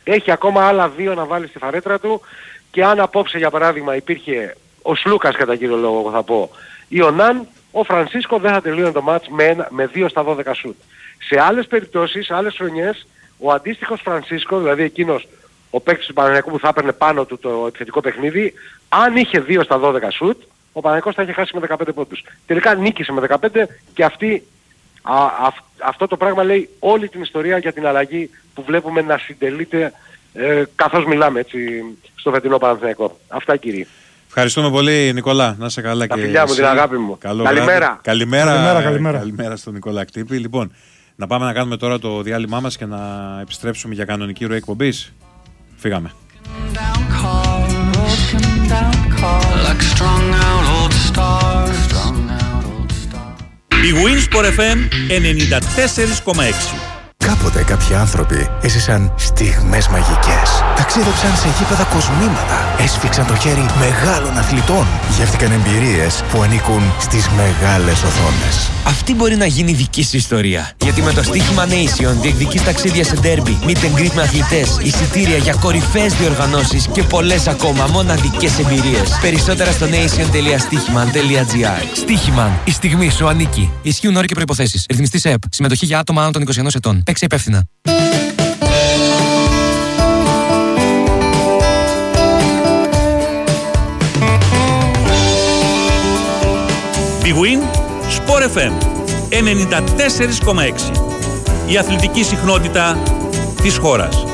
έχει ακόμα άλλα δύο να βάλει στη φαρέτρα του και αν απόψε για παράδειγμα υπήρχε ο Σλούκας κατά κύριο λόγο εγώ θα πω ή ο Ναν, ο Φρανσίσκο δεν θα τελείωνε το μάτς με, ένα, με δύο στα δώδεκα σουτ. Σε άλλες περιπτώσεις, σε άλλες χρονιές, ο αντίστοιχος Φρανσίσκο, δηλαδή εκείνος ο παίκτης του Παναθηναϊκού που θα έπαιρνε πάνω του το επιθετικό παιχνίδι, αν είχε δύο στα δώδεκα σουτ, ο Παναθηναϊκός θα είχε χάσει με δεκαπέντε πόντους. Τελικά νίκησε με δεκαπέντε και αυτή, α, α, αυτό το πράγμα λέει όλη την ιστορία για την αλλαγή που βλέπουμε να συντελείται ε, καθώς μιλάμε έτσι, στο φετινό Παναθηναϊκό. Αυτά κύριε. Ευχαριστούμε πολύ Νικόλα, να είσαι καλά. Τα και φιλιά μου, την αγάπη μου. Καλό Καλημέρα. Καλημέρα. Καλημέρα, καλημέρα. Καλημέρα στον Νικόλα Κτύπη. Λοιπόν, να πάμε να κάνουμε τώρα το διάλειμμά μας και να επιστρέψουμε για κανονική ροή εκπομπής. Φύγαμε. Η Winsport εφ εμ ενενήντα τέσσερα κόμμα έξι. Κάποτε κάποιοι άνθρωποι έζησαν στιγμές μαγικές. Ταξίδεψαν σε γήπεδα κοσμήματα. Έσφιξαν το χέρι μεγάλων αθλητών. Γεύτηκαν εμπειρίες που ανήκουν στις μεγάλες οθόνες. Αυτή μπορεί να γίνει δική σου ιστορία. Γιατί με το στοίχημα Nation διεκδικείς ταξίδια σε ντέρμπι, meet and greet με αθλητές, εισιτήρια για κορυφαίες διοργανώσεις και πολλές ακόμα μοναδικές εμπειρίες. Περισσότερα στο nation τελεία στοίχημαν τελεία τζι άρ. Στοίχημαν. Η στιγμή σου ανήκει. Ισχύουν όροι και προϋποθέσεις. Ρυθμιστής ΕΕΠ. Συμμετοχή για άτομα άνω των είκοσι ενός ετών. Παίξε υπεύθυνα. Big Win Sport εφ εμ ενενήντα τέσσερα κόμμα έξι. Η αθλητική συχνότητα της χώρας.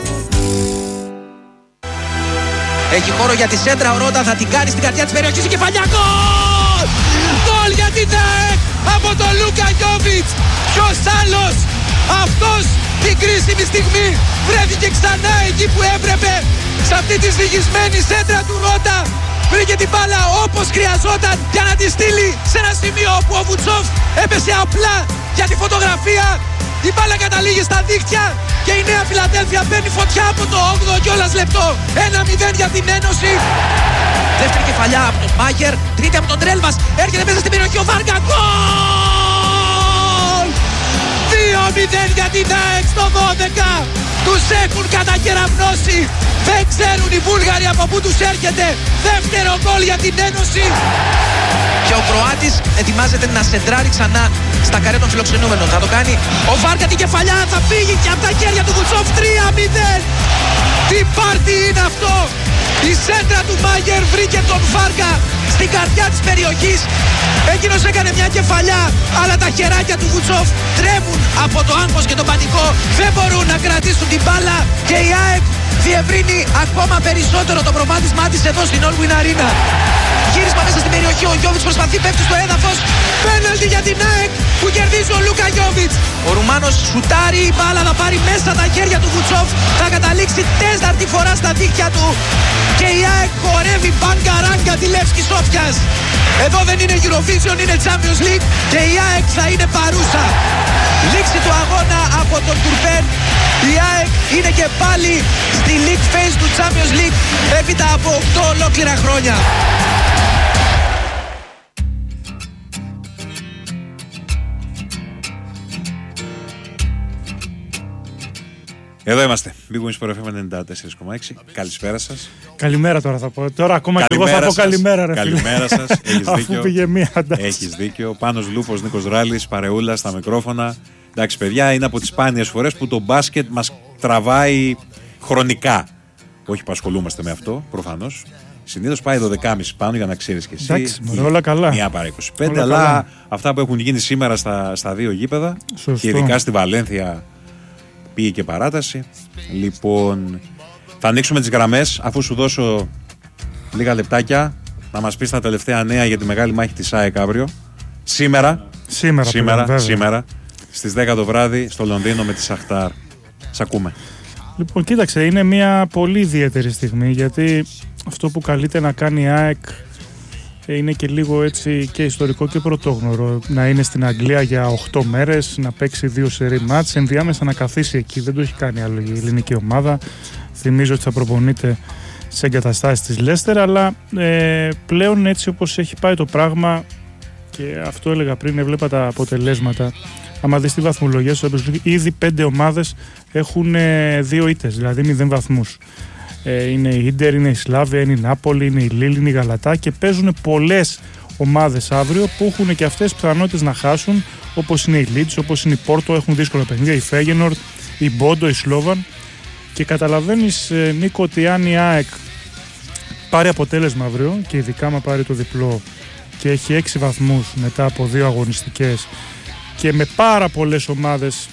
Έχει χώρο για τη σέντρα, ο Ρότα θα την κάνει στην καρδιά της περιοχής, η κεφαλιά, γκολ! Γκολ για την ΑΕΚ από τον Λούκα Γιόβιτς. Ποιος άλλος, αυτός την κρίσιμη στιγμή βρέθηκε ξανά εκεί που έπρεπε, σε αυτή τη σφυγισμένη σέντρα του Ρότα. Βρήκε την μπάλα όπως χρειαζόταν για να τη στείλει σε ένα σημείο όπου ο Βουτσόφ έπεσε απλά για τη φωτογραφία. Η μπάλα καταλήγει στα δίχτυα και η Νέα Φιλαδέλφια μπαίνει φωτιά από το όγδοο κιόλας λεπτό. ένα μηδέν για την Ένωση. Δεύτερη κεφαλιά από τον Μάγερ, τρίτη από τον Τρέλβας. Έρχεται μέσα στην περιοχή ο Βάργα. Γκολ! δύο μηδέν για την ΑΕΚ στο δώδεκα. Τους έχουν κατακεραμνώσει. Δεν ξέρουν οι Βούλγαροι από πού τους έρχεται. Δεύτερο γκολ για την Ένωση. Και ο Κροάτης ετοιμάζεται να σεντράρει ξανά στα καρέ των φιλοξενούμενων. Θα το κάνει ο Βάρκα, την κεφαλιά θα φύγει και από τα χέρια του Βουτσόφ. Τρία μηδέν. Τι πάρτι είναι αυτό. Η σέντρα του Μάγερ βρήκε τον Βάρκα στην καρδιά της περιοχής. Εκείνος έκανε μια κεφαλιά, αλλά τα χεράκια του Βουτσόφ τρέμουν από το άγχος και τον πανικό. Δεν μπορούν να κρατήσουν την μπάλα και η ΑΕΚ διευρύνει ακόμα περισσότερο το προβάδισμά της εδώ στην Allwyn Arena. Γύρισμα μέσα στην περιοχή, ο Γιόβιτς προσπαθεί, πέφτει στο έδαφος. Πέναλτι για την ΑΕΚ που κερδίζει ο Λούκα Γιόβιτς. Ο Ρουμάνος σουτάρει, η μπάλα θα πάρει μέσα τα χέρια του Βουτσόφ. Θα καταλήξει τέταρτη φορά στα δίχτυα του. Και η ΑΕΚ χορεύει μπαγκαράγκα τη Λεύσκη Σόφιας. Εδώ δεν είναι Eurovision, είναι Champions League και η ΑΕΚ θα είναι παρούσα. Λήξη του αγώνα από τον Τουρπέν. Η ΑΕΚ είναι και πάλι στη League Phase του Champions League έπειτα από οκτώ ολόκληρα χρόνια. Εδώ είμαστε. Big Win Sport εφ εμ ενενήντα τέσσερα κόμμα έξι. Καλησπέρα σας. Καλημέρα τώρα θα πω. Τώρα ακόμα και εγώ θα πω καλημέρα, ρε φίλε. Καλημέρα σας. Έχεις Αφού δίκιο. πήγε μία, εντάξει. Έχεις δίκιο. Πάνος Λούπος, Νίκος Ράλης, παρεούλα στα μικρόφωνα. Εντάξει, παιδιά, είναι από τις σπάνιες φορές που το μπάσκετ μας τραβάει χρονικά. Όχι που ασχολούμαστε με αυτό, προφανώς. Συνήθως πάει δώδεκα και μισή πάνω για να ξέρεις και εσύ. Εντάξει, μωρέ, όλα καλά. Μία παρά είκοσι πέντε, Όλα αλλά καλά. αυτά που έχουν γίνει σήμερα στα, στα δύο γήπεδα. Σωστό. Και ειδικά στη Βαλένθια πήγε και παράταση. Λοιπόν, θα ανοίξουμε τις γραμμές αφού σου δώσω λίγα λεπτάκια να μας πεις τα τελευταία νέα για τη μεγάλη μάχη της ΑΕΚ αύριο. Σήμερα, Σήμερα, σήμερα, πλέον, σήμερα στις δέκα το βράδυ στο Λονδίνο με τη Σαχτάρ. Σ' ακούμε. Λοιπόν, κοίταξε, είναι μια πολύ ιδιαίτερη στιγμή γιατί αυτό που καλείται να κάνει η ΑΕΚ είναι και λίγο έτσι και ιστορικό και πρωτόγνωρο. Να είναι στην Αγγλία για οκτώ μέρες, να παίξει δύο σερί μάτς, ενδιάμεσα να καθίσει εκεί. Δεν το έχει κάνει άλλο η ελληνική ομάδα. Θυμίζω ότι θα προπονείται σε εγκαταστάσεις της Λέστερ, αλλά ε, πλέον έτσι όπως έχει πάει το πράγμα, και αυτό έλεγα πριν, έβλεπα τα αποτελέσματα άμα δεις τη βαθμολογία στο Champions League, ήδη πέντε ομάδες έχουν ε, δύο ήττες, δηλαδή μηδέν βαθμούς. Ε, είναι η Ίντερ, είναι η Σλάβια, είναι η Νάπολη, είναι η Λίλ, είναι η Γαλατά και παίζουν πολλές ομάδες αύριο που έχουν και αυτές πιθανότητες να χάσουν, όπως είναι η Λίτς, όπως είναι η Πόρτο, έχουν δύσκολα παιχνίδια, η Φέγενορντ, η Μπόντο, η Σλόβαν. Και καταλαβαίνεις, Νίκο, ότι αν η ΑΕΚ πάρει αποτέλεσμα αύριο και ειδικά άμα πάρει το διπλό και έχει έξι βαθμούς μετά από δύο αγωνιστικές και με πάρα πολλές ομάδες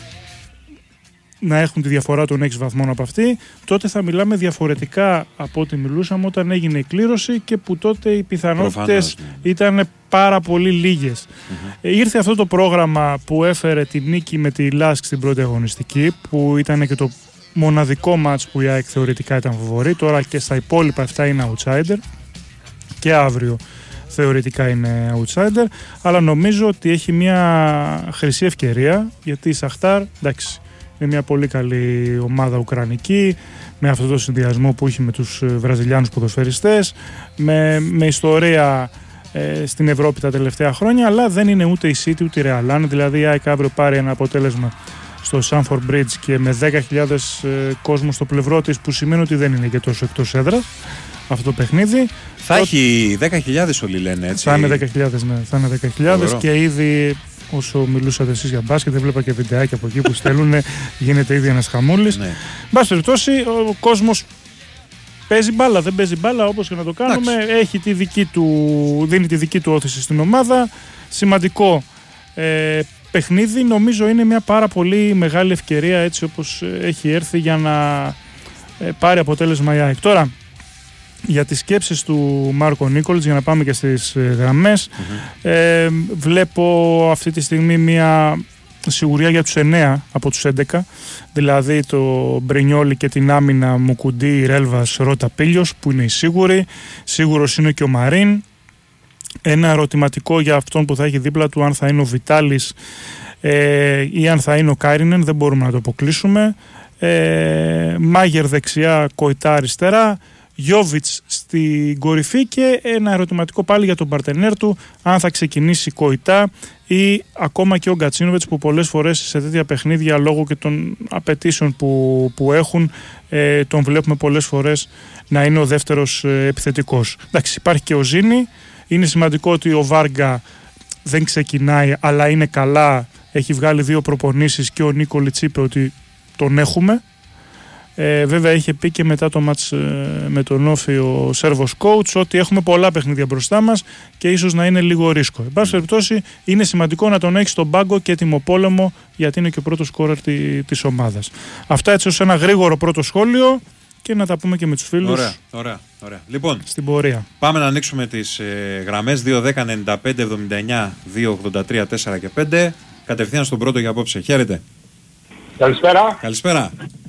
να έχουν τη διαφορά των έξι βαθμών από αυτή, τότε θα μιλάμε διαφορετικά από ό,τι μιλούσαμε όταν έγινε η κλήρωση και που τότε οι πιθανότητες ναι. ήταν πάρα πολύ λίγες. Mm-hmm. Ήρθε αυτό το πρόγραμμα που έφερε τη νίκη με τη Λάσκ στην πρώτη αγωνιστική, που ήταν και το μοναδικό μάτς που η ΑΕΚ θεωρητικά ήταν φαβορί. Τώρα και στα υπόλοιπα αυτά είναι outsider και αύριο θεωρητικά είναι outsider, αλλά νομίζω ότι έχει μια χρυσή ευκαιρία, γιατί η Σαχτάρ, εντάξει, είναι μια πολύ καλή ομάδα ουκρανική, με αυτό το συνδυασμό που έχει με τους Βραζιλιάνους ποδοσφαιριστές, με, με ιστορία ε, στην Ευρώπη τα τελευταία χρόνια, αλλά δεν είναι ούτε η City ούτε η Real. Αν δηλαδή η ΑΕΚ αύριο πάρει ένα αποτέλεσμα στο Stamford Bridge και με δέκα χιλιάδες ε, κόσμο στο πλευρό της, που σημαίνει ότι δεν είναι και τόσο εκτός έδρας αυτό το παιχνίδι. Θα το... έχει δέκα χιλιάδες όλοι λένε, έτσι. Θα είναι δέκα χιλιάδες, ναι. Θα είναι δέκα χιλιάδες και ήδη όσο μιλούσατε εσείς για μπάσκετ, δεν βλέπα και βιντεάκια από εκεί που στέλνουν, γίνεται ήδη ένας χαμούλης. Ναι. Μπας περιπτώσει, ο κόσμος παίζει μπάλα, δεν παίζει μπάλα, όπως και να το κάνουμε. Έχει τη δική του, δίνει τη δική του όθηση στην ομάδα. Σημαντικό ε, παιχνίδι, νομίζω είναι μια πάρα πολύ μεγάλη ευκαιρία, έτσι όπως έχει έρθει, για να ε, πάρει αποτέλεσμα η ΑΕΚ. Τώρα, για τις σκέψεις του Μάρκο Νίκολιτς, για να πάμε και στις ε, γραμμές, mm-hmm. ε, βλέπω αυτή τη στιγμή μια σιγουριά για τους εννέα από τους έντεκα, δηλαδή το Μπρινιόλι και την άμυνα Μουκουντή, Ρέλβας, Ρώτα, Πίλιος, που είναι οι σίγουροι. Σίγουρος είναι και ο Μαρίν. Ένα ερωτηματικό για αυτόν που θα έχει δίπλα του, αν θα είναι ο Βιτάλης ε, ή αν θα είναι ο Κάιρινεν, δεν μπορούμε να το αποκλείσουμε. ε, Μάγερ δεξιά, Κοϊτά αριστερά, Γιόβιτς στην κορυφή, και ένα ερωτηματικό πάλι για τον παρτενέρ του, αν θα ξεκινήσει Κοϊτά ή ακόμα και ο Γκατσίνοβιτς, που πολλές φορές σε τέτοια παιχνίδια, λόγω και των απαιτήσεων που, που έχουν, ε, τον βλέπουμε πολλές φορές να είναι ο δεύτερος ε, επιθετικός. Εντάξει, υπάρχει και ο Ζήνη. Είναι σημαντικό ότι ο Βάργκα δεν ξεκινάει, αλλά είναι καλά, έχει βγάλει δύο προπονήσεις και ο Νίκολιτς είπε ότι τον έχουμε. Ε, βέβαια είχε πει και μετά το μάτς ε, με τον Όφη ο Σέρβος coach ότι έχουμε πολλά παιχνίδια μπροστά μας και ίσως να είναι λίγο ρίσκο. Εν πάση περιπτώσει, είναι σημαντικό να τον έχει στον πάγκο και τιμοπόλεμο, γιατί είναι και ο πρώτος σκόρερ τη, της ομάδας. Αυτά έτσι ως ένα γρήγορο πρώτο σχόλιο, και να τα πούμε και με τους φίλους. Ωραία, ωραία, ωραία. Λοιπόν, στην πορεία. Πάμε να ανοίξουμε τις ε, γραμμές δύο δέκα ενενήντα πέντε εβδομήντα εννιά δύο ογδόντα τρία τέσσερα και πέντε. Κατευθείαν στον πρώτο για απόψε. Χαίρετε. Καλησπέρα. Καλησπέρα.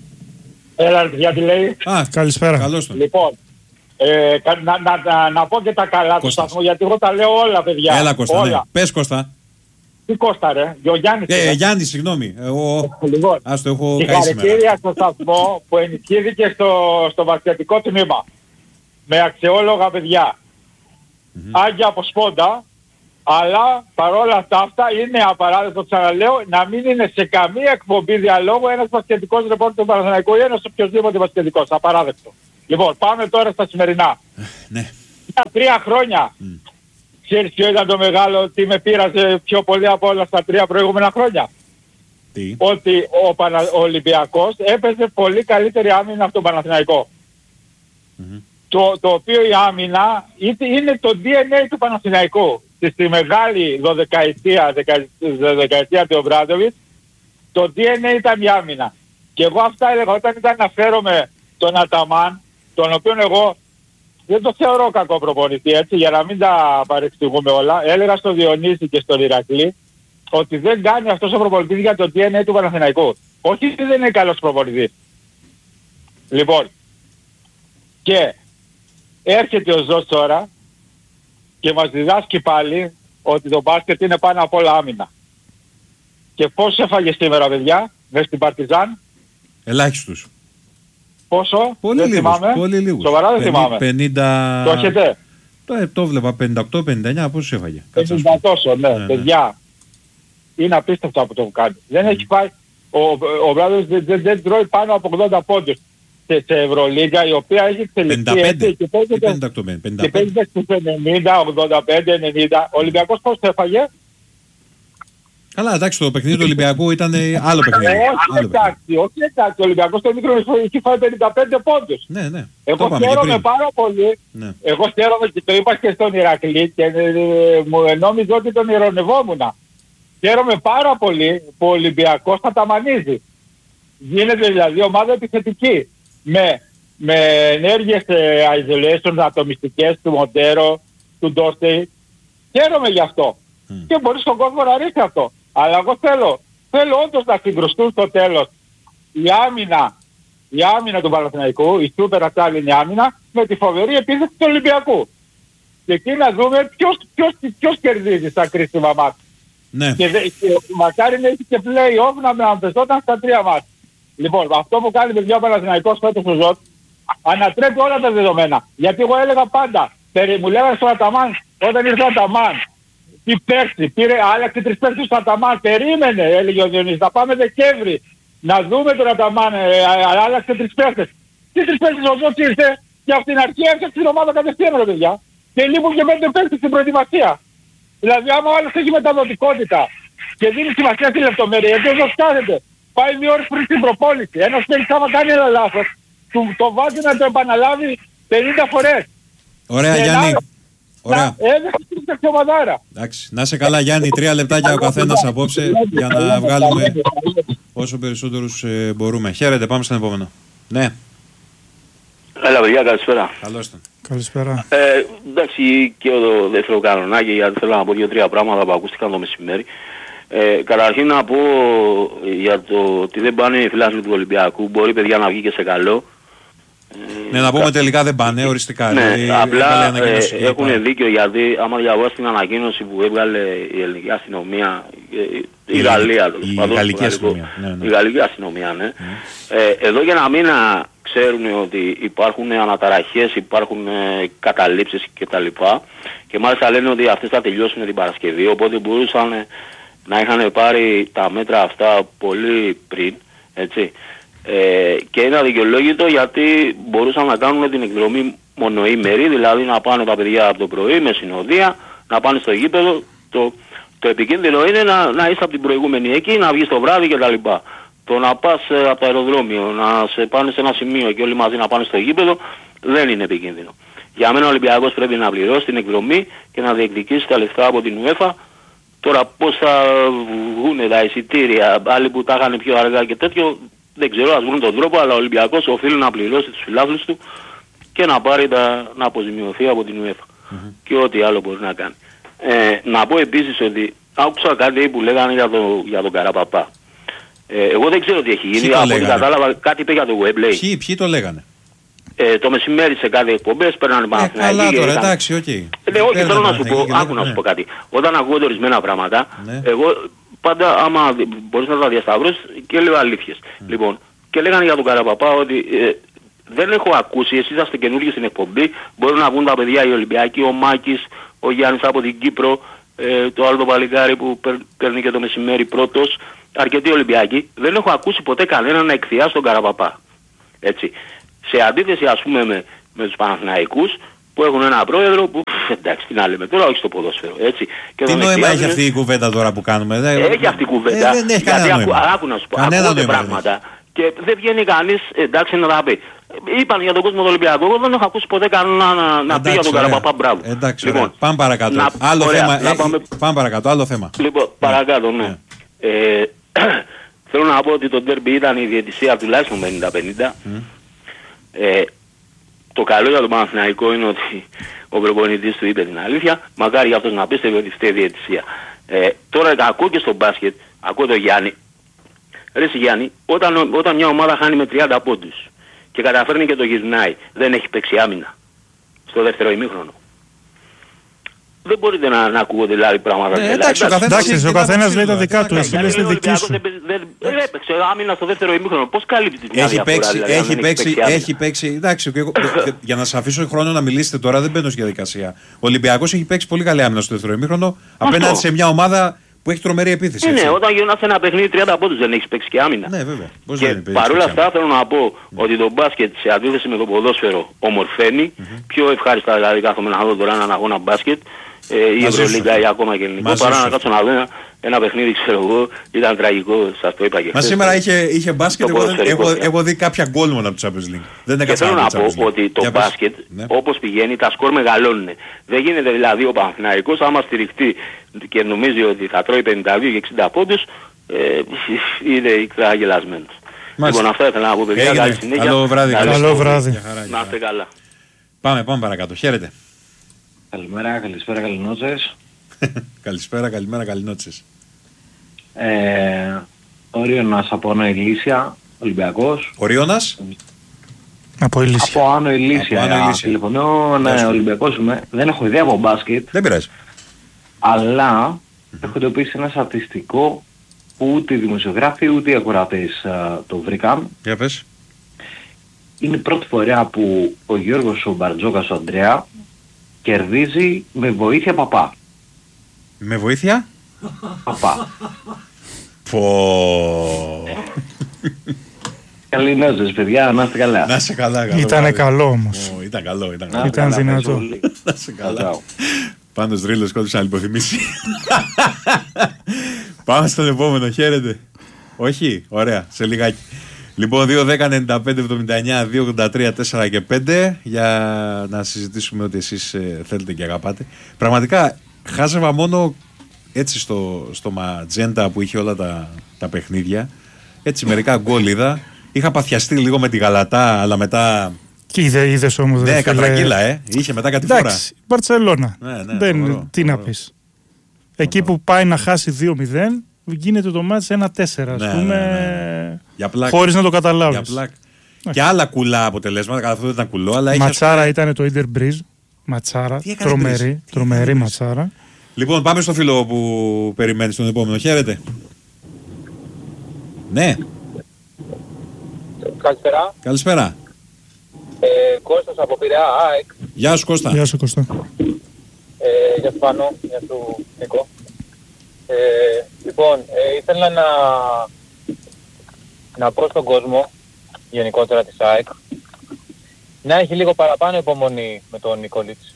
Έλα, γιατί λέει. Α, καλησπέρα. Καλώς τον. Λοιπόν, ε, να, να, να, να πω και τα καλά του σταθμού, γιατί εγώ τα λέω όλα, παιδιά. Έλα, Κώστα, όλα. Ναι. Πες, Κώστα. Τι Κώστα, ρε. Ο Γιάννης. Ε, Γιάννη, συγγνώμη. Εγώ... Λοιπόν, ας το έχω κάνει σήμερα. Συγχαρητήρια στο σταθμό που ενισχύθηκε στο, στο βασιλετικό τμήμα. Με αξιόλογα παιδιά. Mm-hmm. Άγια από σπόντα. Αλλά παρόλα αυτά, αυτά είναι απαράδεκτο, ξαναλέω, να μην είναι σε καμία εκπομπή διαλόγου ένας βασιλετικός ρεπόρτερ του Παναθηναϊκού ή ένας οποιοσδήποτε βασιλετικός. Απαράδεκτο. Λοιπόν, πάμε τώρα στα σημερινά. Ναι. Για τρία χρόνια. Mm. Ξέρεις ποιο ήταν το μεγάλο, τι με πείραζε πιο πολύ από όλα στα τρία προηγούμενα χρόνια? Τι? Ότι ο, Πανα... ο Ολυμπιακός έπαιζε πολύ καλύτερη άμυνα από τον Παναθηναϊκό. Mm-hmm. Το, το οποίο η άμυνα είναι το ντι εν έι του Παναθηναϊκού. Στη μεγάλη δωδεκαετία, δεκαετία του Ομπράντοβιτς, το ντι εν έι ήταν η άμυνα. Και εγώ αυτά έλεγα όταν ήταν να φέρομαι τον Αταμάν, τον οποίο εγώ δεν το θεωρώ κακό προπονητή, έτσι, για να μην τα παρεξηγούμε όλα. Έλεγα στο Διονύση και στον Ηρακλή ότι δεν κάνει αυτός ο προπονητής για το ντι εν έι του Παναθηναϊκού. Όχι ότι δεν είναι καλός προπονητής. Λοιπόν, και έρχεται ο Ζος τώρα και μας διδάσκει πάλι ότι το μπάσκετ είναι πάνω απ' όλα άμυνα. Και πώς έφαγε σήμερα, παιδιά, μέσα στην Παρτιζάν? Ελάχιστους. Πόσο? Πολύ δεν λίγους, θυμάμαι. Πολύ λίγους. Σοβαρά δεν θυμάμαι. πενήντα... Το έχετε? Το, το βλέπα πενήντα οκτώ πενήντα εννιά, πόσους έφαγε? πενήντα τόσο, ναι, ναι, παιδιά. είναι απίστευτο από το που κάνει. Δεν έχει πάει, ο, ο Βράδος δεν, δεν, δεν τρώει πάνω από ογδόντα πόντους σε, σε Ευρωλίγκα, η οποία έχει εξελιχθεί έτσι και παίζεται στους ενενήντα, ογδόντα πέντε, ενενήντα. Ο Ολυμπιακός πώς το έφαγε? Καλά, εντάξει, το παιχνίδι του Ολυμπιακού ήταν άλλο παιχνίδι. Ε, όχι εντάξει, όχι εντάξει. Ο Ολυμπιακός στο μικρό έχει φάει πενήντα πέντε πόντους. Ναι, ναι. Εγώ χαίρομαι πάρα πολύ. Ναι. Εγώ χαίρομαι και το είπα και στον Ηρακλή και ε, ε, μου νόμιζα ότι τον ειρωνευόμουν. Χαίρομαι πάρα πολύ που ο Ολυμπιακός θα τα μανίζει. Γίνεται δηλαδή ομάδα επιθετική. Με, με ενέργειες ε, isolation, ατομιστικές του Μοντέρο, του Ντόρσεϊ. Χαίρομαι γι' αυτό. Mm. Και μπορεί στον κόσμο να ρίξει αυτό. Αλλά εγώ θέλω, θέλω όντως να συγκρουστούν στο τέλος η άμυνα, η άμυνα του Παναθηναϊκού, η σούπερ ατάλληλη άμυνα, με τη φοβερή επίθεση του Ολυμπιακού. Και εκεί να δούμε ποιος, ποιος, ποιος κερδίζει στα κρίσιμα μάτια. Ναι. Και, δε, και μακάρι να έχει και play-off να με αμπεζόταν στα τρία μάτια. Λοιπόν, αυτό που κάνει παιδιά ο Παναθηναϊκός φέτος ο Ζωτ, ανατρέπει όλα τα δεδομένα. Γιατί εγώ έλεγα πάντα, περί, μου λέγανε στον Αταμάν, όταν ήρθε ο Αταμάν, τι παίξει, πήρε, άλλαξε τρεις παίξεις στον Αταμάν, περίμενε, έλεγε ο Διονύσης, θα πάμε Δεκέμβρη, να δούμε τον Αταμάν, ε, άλλαξε τρεις παίξεις. Τι τρεις παίξεις ο Ζωτ ήρθε και από την αρχή έφτιαξε την ομάδα κατευθείαν ρε παιδιά. Και λείπουν και πέντε παίξεις στην προετοιμασία. Δηλαδή άμα ο άλλος έχει μεταδοτικότητα και δίνει σημασία στη λεπτομέρεια, γιατί ο Ζωτ κάθεται, πάει δύο ώρες πριν την προπόνηση. Ένας παίκτης άμα κάνει ένα λάθος, του το βάζει να το επαναλάβει πενήντα φορές. Ωραία και Γιάννη. Να, Ωραία. Να, εντάξει, να είσαι καλά Γιάννη, τρία λεπτάκια ο καθένας απόψε για να βγάλουμε όσο περισσότερους ε, μπορούμε. Χαίρετε, πάμε στον επόμενο. Ναι. Έλα παιδιά, καλησπέρα. Καλώς τον. Καλησπέρα. Ε, εντάξει και το δεύτερο κανονάκι, γιατί θέλω να πω δύο-τρία πράγματα που ακούστηκαν το μεσημέρι. Ε, καταρχήν να πω για το ότι δεν πάνε οι φιλάθλοι του Ολυμπιακού, μπορεί παιδιά να βγει και σε καλό. Ναι, να πούμε τελικά δεν πάνε, οριστικά. Ναι, δηλαδή, απλά ε, έχουν δίκιο γιατί άμα διαβάσει την ανακοίνωση που έβγαλε η ελληνική αστυνομία, ε, η, η Γαλλία, η, η, η γαλλική αστυνομία, ναι, ναι. η γαλλική αστυνομία, ναι. Mm. Ε, εδώ για να μην ξέρουν ότι υπάρχουν αναταραχές, υπάρχουν ε, καταλήψεις κτλ. Και μάλιστα λένε ότι αυτές θα τελειώσουν την Παρασκευή, οπότε μπορούσαν ε, να είχαν πάρει τα μέτρα αυτά πολύ πριν, έτσι. Ε, και είναι αδικαιολόγητο γιατί μπορούσαν να κάνουν την εκδρομή μονοήμερη, δηλαδή να πάνε τα παιδιά από το πρωί με συνοδεία, να πάνε στο γήπεδο. Το, το επικίνδυνο είναι να, να είσαι από την προηγούμενη εκεί, να βγεις το βράδυ κτλ. Το να πας ε, από το αεροδρόμιο, να σε πάνε σε ένα σημείο και όλοι μαζί να πάνε στο γήπεδο δεν είναι επικίνδυνο. Για μένα ο Ολυμπιακός πρέπει να πληρώσει την εκδρομή και να διεκδικήσει τα λεφτά από την UEFA. Τώρα πώς θα βγουν τα εισιτήρια, άλλοι που τα είχαν πιο αργά και τέτοιο, δεν ξέρω, ας βρουν τον τρόπο, αλλά ο Ολυμπιακός οφείλει να πληρώσει τους φιλάθλους του και να πάρει τα, να αποζημιωθεί από την UEFA. Mm-hmm. Και ό,τι άλλο μπορεί να κάνει. Ε, να πω επίσης ότι άκουσα κάτι που λέγανε για, το, για τον Καραπαπά. Ε, εγώ δεν ξέρω τι έχει γίνει, από ό,τι κατάλαβα κάτι είπε για το Webley. Ποιοι, ποιοι το λέγανε? Ε, το μεσημέρι σε κάθε εκπομπές παίρνανε Παναθηναϊκοί. Καλά τώρα, εντάξει, οκ. Ε, όχι, θέλω να σου πω, άκου να σου πω κάτι. Όταν ακούω ορισμένα πράγματα, εγώ πάντα άμα μπορείς να τα διασταυρώσεις και λέω αλήθειες. Mm. Λοιπόν, και λέγανε για τον Καραπαπά ότι ε, δεν έχω ακούσει, εσείς είσαστε καινούργιοι στην εκπομπή, μπορούν να βγουν τα παιδιά οι Ολυμπιακοί, ο Μάκης, ο Γιάννης από την Κύπρο, ε, το άλλο το παλικάρι που παίρνει και το μεσημέρι πρώτος, αρκετοί Ολυμπιακοί. Δεν έχω ακούσει ποτέ κανέναν να εκθιάσει τον Καραπαπά. Έτσι. Σε αντίθεση ας πούμε με, με τους Παναθηναϊκούς που έχουν ένα πρόεδρο που εντάξει τι να λέμε τώρα, όχι στο ποδόσφαιρο, έτσι. Και τι νόημα έχει αυτή η κουβέντα τώρα που κάνουμε? Δε... Έχει αυτή η κουβέντα, ε, γιατί ακού, άκου να σου πω, ακούγονται πράγματα και δεν βγαίνει κανείς, εντάξει να τα πει. Είπαν για τον κόσμο του Ολυμπιακού, εγώ δεν έχω ακούσει ποτέ κανένα να, να πει για τον Καραπαπά, μπράβο. Εντάξει, λοιπόν, πάμε παρακάτω. Να, άλλο ωραία, θέμα, να πάμε... πάμε παρακάτω, άλλο θέμα. Λοιπόν, παρακάτω, ναι. ναι. Ε, θέλω να πω ότι το ντέρμπι ήταν η διαιτησία τουλάχιστον πενήντα πενήντα. Mm. Ε, το καλό για τον Παναθηναϊκό είναι ότι ο προπονητής του είπε την αλήθεια. Μακάρι για αυτός να πίστευε ότι φταίει η διαιτησία. Ε, τώρα ακούω και στο μπάσκετ, ακούω τον Γιάννη. Ρε Γιάννη, όταν, όταν μια ομάδα χάνει με τριάντα πόντους και καταφέρνει και το γυρνάει, δεν έχει παίξει άμυνα στο δεύτερο ημίχρονο. Δεν μπορείτε να, να ακούγονται δηλαδή πράγματα. Ναι, εντάξει, ο καθένας, ο καθένας λέει τα δικά του, εσύ λες τη δική σου. Δεν έπαιξε άμυνα στο δεύτερο ημίχρονο. Πώς καλύπτει την έχει διαφορά, δηλαδή, έχει παίξει, έχει παίξει, εντάξει, για να σας αφήσω χρόνο να μιλήσετε τώρα δεν μπαίνω στη διαδικασία. Ο Ολυμπιακός έχει παίξει πολύ καλή άμυνα στο δεύτερο ημίχρονο απέναντι σε μια ομάδα Που έχει τρομερή επίθεση. Ε, ναι, όταν γυρνάς ένα παιχνίδι τριάντα πόντους δεν έχεις παίξει και άμυνα. Ναι, βέβαια. Πώς και παρόλα αυτά θέλω να πω mm. ότι το μπάσκετ σε αντίθεση με το ποδόσφαιρο ομορφαίνει. Mm-hmm. Πιο ευχάριστα δηλαδή κάθομαι να δω τώρα έναν αγώνα μπάσκετ ε, ή Ευρωλίγκα ή ακόμα και ελληνικό παρά να κάτσω να δω ένα, ένα παιχνίδι, ξέρω εγώ, ήταν τραγικό, σας το είπα και χθες. Μα σήμερα είχε, είχε μπάσκετ, εγώ δεν, έχω, έχω δει κάποια γκολ μόνο από το Champions League. Δεν και θέλω να πω ότι το μπάσκετ ναι. όπως πηγαίνει τα σκορ μεγαλώνουν. Δεν γίνεται δηλαδή ο Παναθηναϊκός άμα στηριχτεί και νομίζει ότι θα τρώει πενήντα δύο και εξήντα πόντους ε, είναι εξαγελασμένος. Λοιπόν, αυτά ήθελα να πω παιδιά. Καλή συνέχεια. Καλό βράδυ. Καλό βράδυ. Να είστε καλά. Πάμε, πάμε παρακάτω. Χαίρετε. Καλημέρα, καλησπέρα, καληνότσες. Καλησπέρα, καλημέρα, καληνότσες. Ε, Ορίωνας από Άνω Ηλίσια, Ολυμπιακός. Ορίωνας? Από Ηλίσια. Από Άνω Ηλίσια. Τηλεφωνώ, ναι, Ολυμπιακός είμαι. Δεν έχω ιδέα από μπάσκετ. Δεν πειράζει. Αλλά mm-hmm. έχω εντοπίσει ένα στατιστικό που ούτε οι δημοσιογράφοι ούτε οι ακροατές uh, το βρήκαν. Για πες. Είναι η πρώτη φορά που ο Γιώργος ο Μπαρτζόκας ο Αντρέα κερδίζει με βοήθεια παπά. Με βοήθεια? Παπά. Πω. Καλή νότσες παιδιά, να είστε καλά. Να είστε καλά. Καλό Ήτανε βράδυ. καλό όμως. Oh, ήταν καλό, ήταν καλό. Ήταν δυνατό. Να είστε καλά. Πάντως Ρίλος κόντουσε να λιποθυμήσει. Πάμε στον επόμενο, χαίρετε. Όχι, ωραία, σε λιγάκι. Λοιπόν, δύο δέκα ενενήντα πέντε εβδομήντα εννιά δύο ογδόντα τρία τέσσερα και πέντε για να συζητήσουμε ό,τι εσείς ε, θέλετε και αγαπάτε. Πραγματικά χάζευα μόνο έτσι στο, στο ματζέντα που είχε όλα τα, τα παιχνίδια. Έτσι μερικά γκολ είδα. Είχα παθιαστεί λίγο με τη Γαλατά, αλλά μετά... Και είδε, είδες όμως... Ναι, κατρακύλα, ε. Είχε μετά κάτι φορά. Εντάξει, Μπαρτσελώνα. Ναι, ναι, Δεν, ωραίο, τι ωραίο. να πεις. Εκεί που πάει να χάσει δύο μηδέν, γίνεται το μάτς ένα τέσσερα, ας ναι, πούμε, ναι, ναι. χωρίς να το καταλάβεις. Και άλλα κουλά αποτελέσματα, καθόλου δεν ήταν κουλό, αλλά Ματσάρα είχε... ήταν το Ιντερμπρίζ. Ματσάρα, τρομερή, τρομερή ματσάρα. Λοιπόν, πάμε στο φίλο που περιμένει στον επόμενο. Χαίρετε. Ναι. Καλησπέρα. Καλησπέρα. Ε, Κώστας από Πειραιά, ΑΕΚ. Γεια σου Κώστα. Γεια σου Κώστα. Ε, γεια σου Πάνο, γεια σου Νίκο. Ε, λοιπόν, ε, ήθελα να, να πω στον κόσμο, γενικότερα της ΑΕΚ, να έχει λίγο παραπάνω υπομονή με τον Νικολίτς.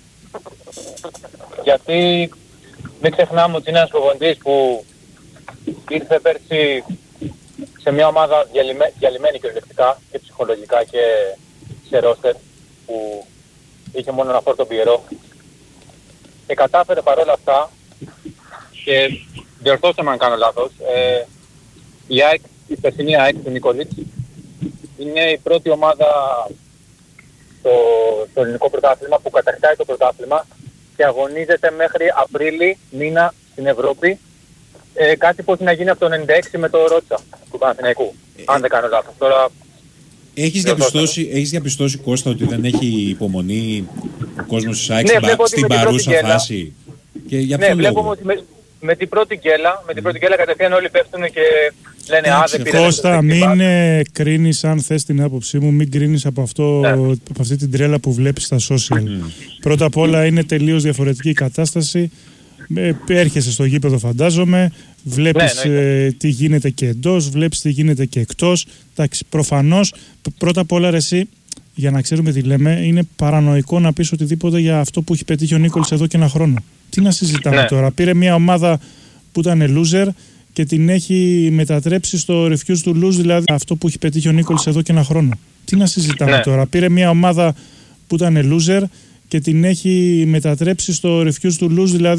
Γιατί μην ξεχνάμε ότι είναι ένας προπονητής που ήρθε πέρσι σε μια ομάδα διαλυμέ, διαλυμένη κυριολεκτικά και ψυχολογικά και σε ρόστερ που είχε μόνο ένα φόρτο πιερό και κατάφερε παρόλα αυτά και διορθώστε με αν κάνω λάθος, ε, η ΑΕΚ, η περσινή ΑΕΚ του Νικολίτς είναι η πρώτη ομάδα στο, στο ελληνικό πρωτάθλημα που κατακτάει το πρωτάθλημα και αγωνίζεται μέχρι Απρίλη μήνα στην Ευρώπη, ε, κάτι που έχει να γίνει από το ενενήντα έξι με το Ρότσα του Παναθηναϊκού, ε, αν δεν κάνω λάθος. Τώρα, έχεις διαπιστώσει, έχεις διαπιστώσει Κώστα ότι δεν έχει υπομονή ο κόσμος της ΑΕΚ ναι, στην, στην παρούσα φάση? Και για ναι, ποιο βλέπουμε λόγο? ότι με, με την πρώτη γκέλα, με την πρώτη γκέλα κατευθείαν όλοι πέφτουν και λένε α, δεν πήρε. Κώστα, μην ε, κρίνεις, αν θες την άποψή μου, μην κρίνεις από, αυτό, ναι. από αυτή την τρέλα που βλέπεις στα social. Mm. Πρώτα απ' όλα είναι τελείως διαφορετική η κατάσταση. Ε, έρχεσαι στο γήπεδο φαντάζομαι, βλέπεις ναι, ε, τι γίνεται και εντός, βλέπεις τι γίνεται και εκτός. Εντάξει, προφανώς, πρώτα απ' όλα ρε εσύ, για να ξέρουμε τι λέμε, είναι παρανοϊκό να πεις οτιδήποτε για αυτό που έχει πετύχει ο Νίκολς εδώ και ένα χρόνο. Τι να συζητάμε ναι. τώρα, πήρε μια ομάδα που ήταν loser και την έχει μετατρέψει στο refuse to lose, δηλαδή αυτό που έχει πετύχει ο Νίκολς εδώ και ένα χρόνο. Τι να συζητάμε ναι. τώρα, πήρε μια ομάδα που ήταν loser και την έχει μετατρέψει στο refuse to lose, δηλαδή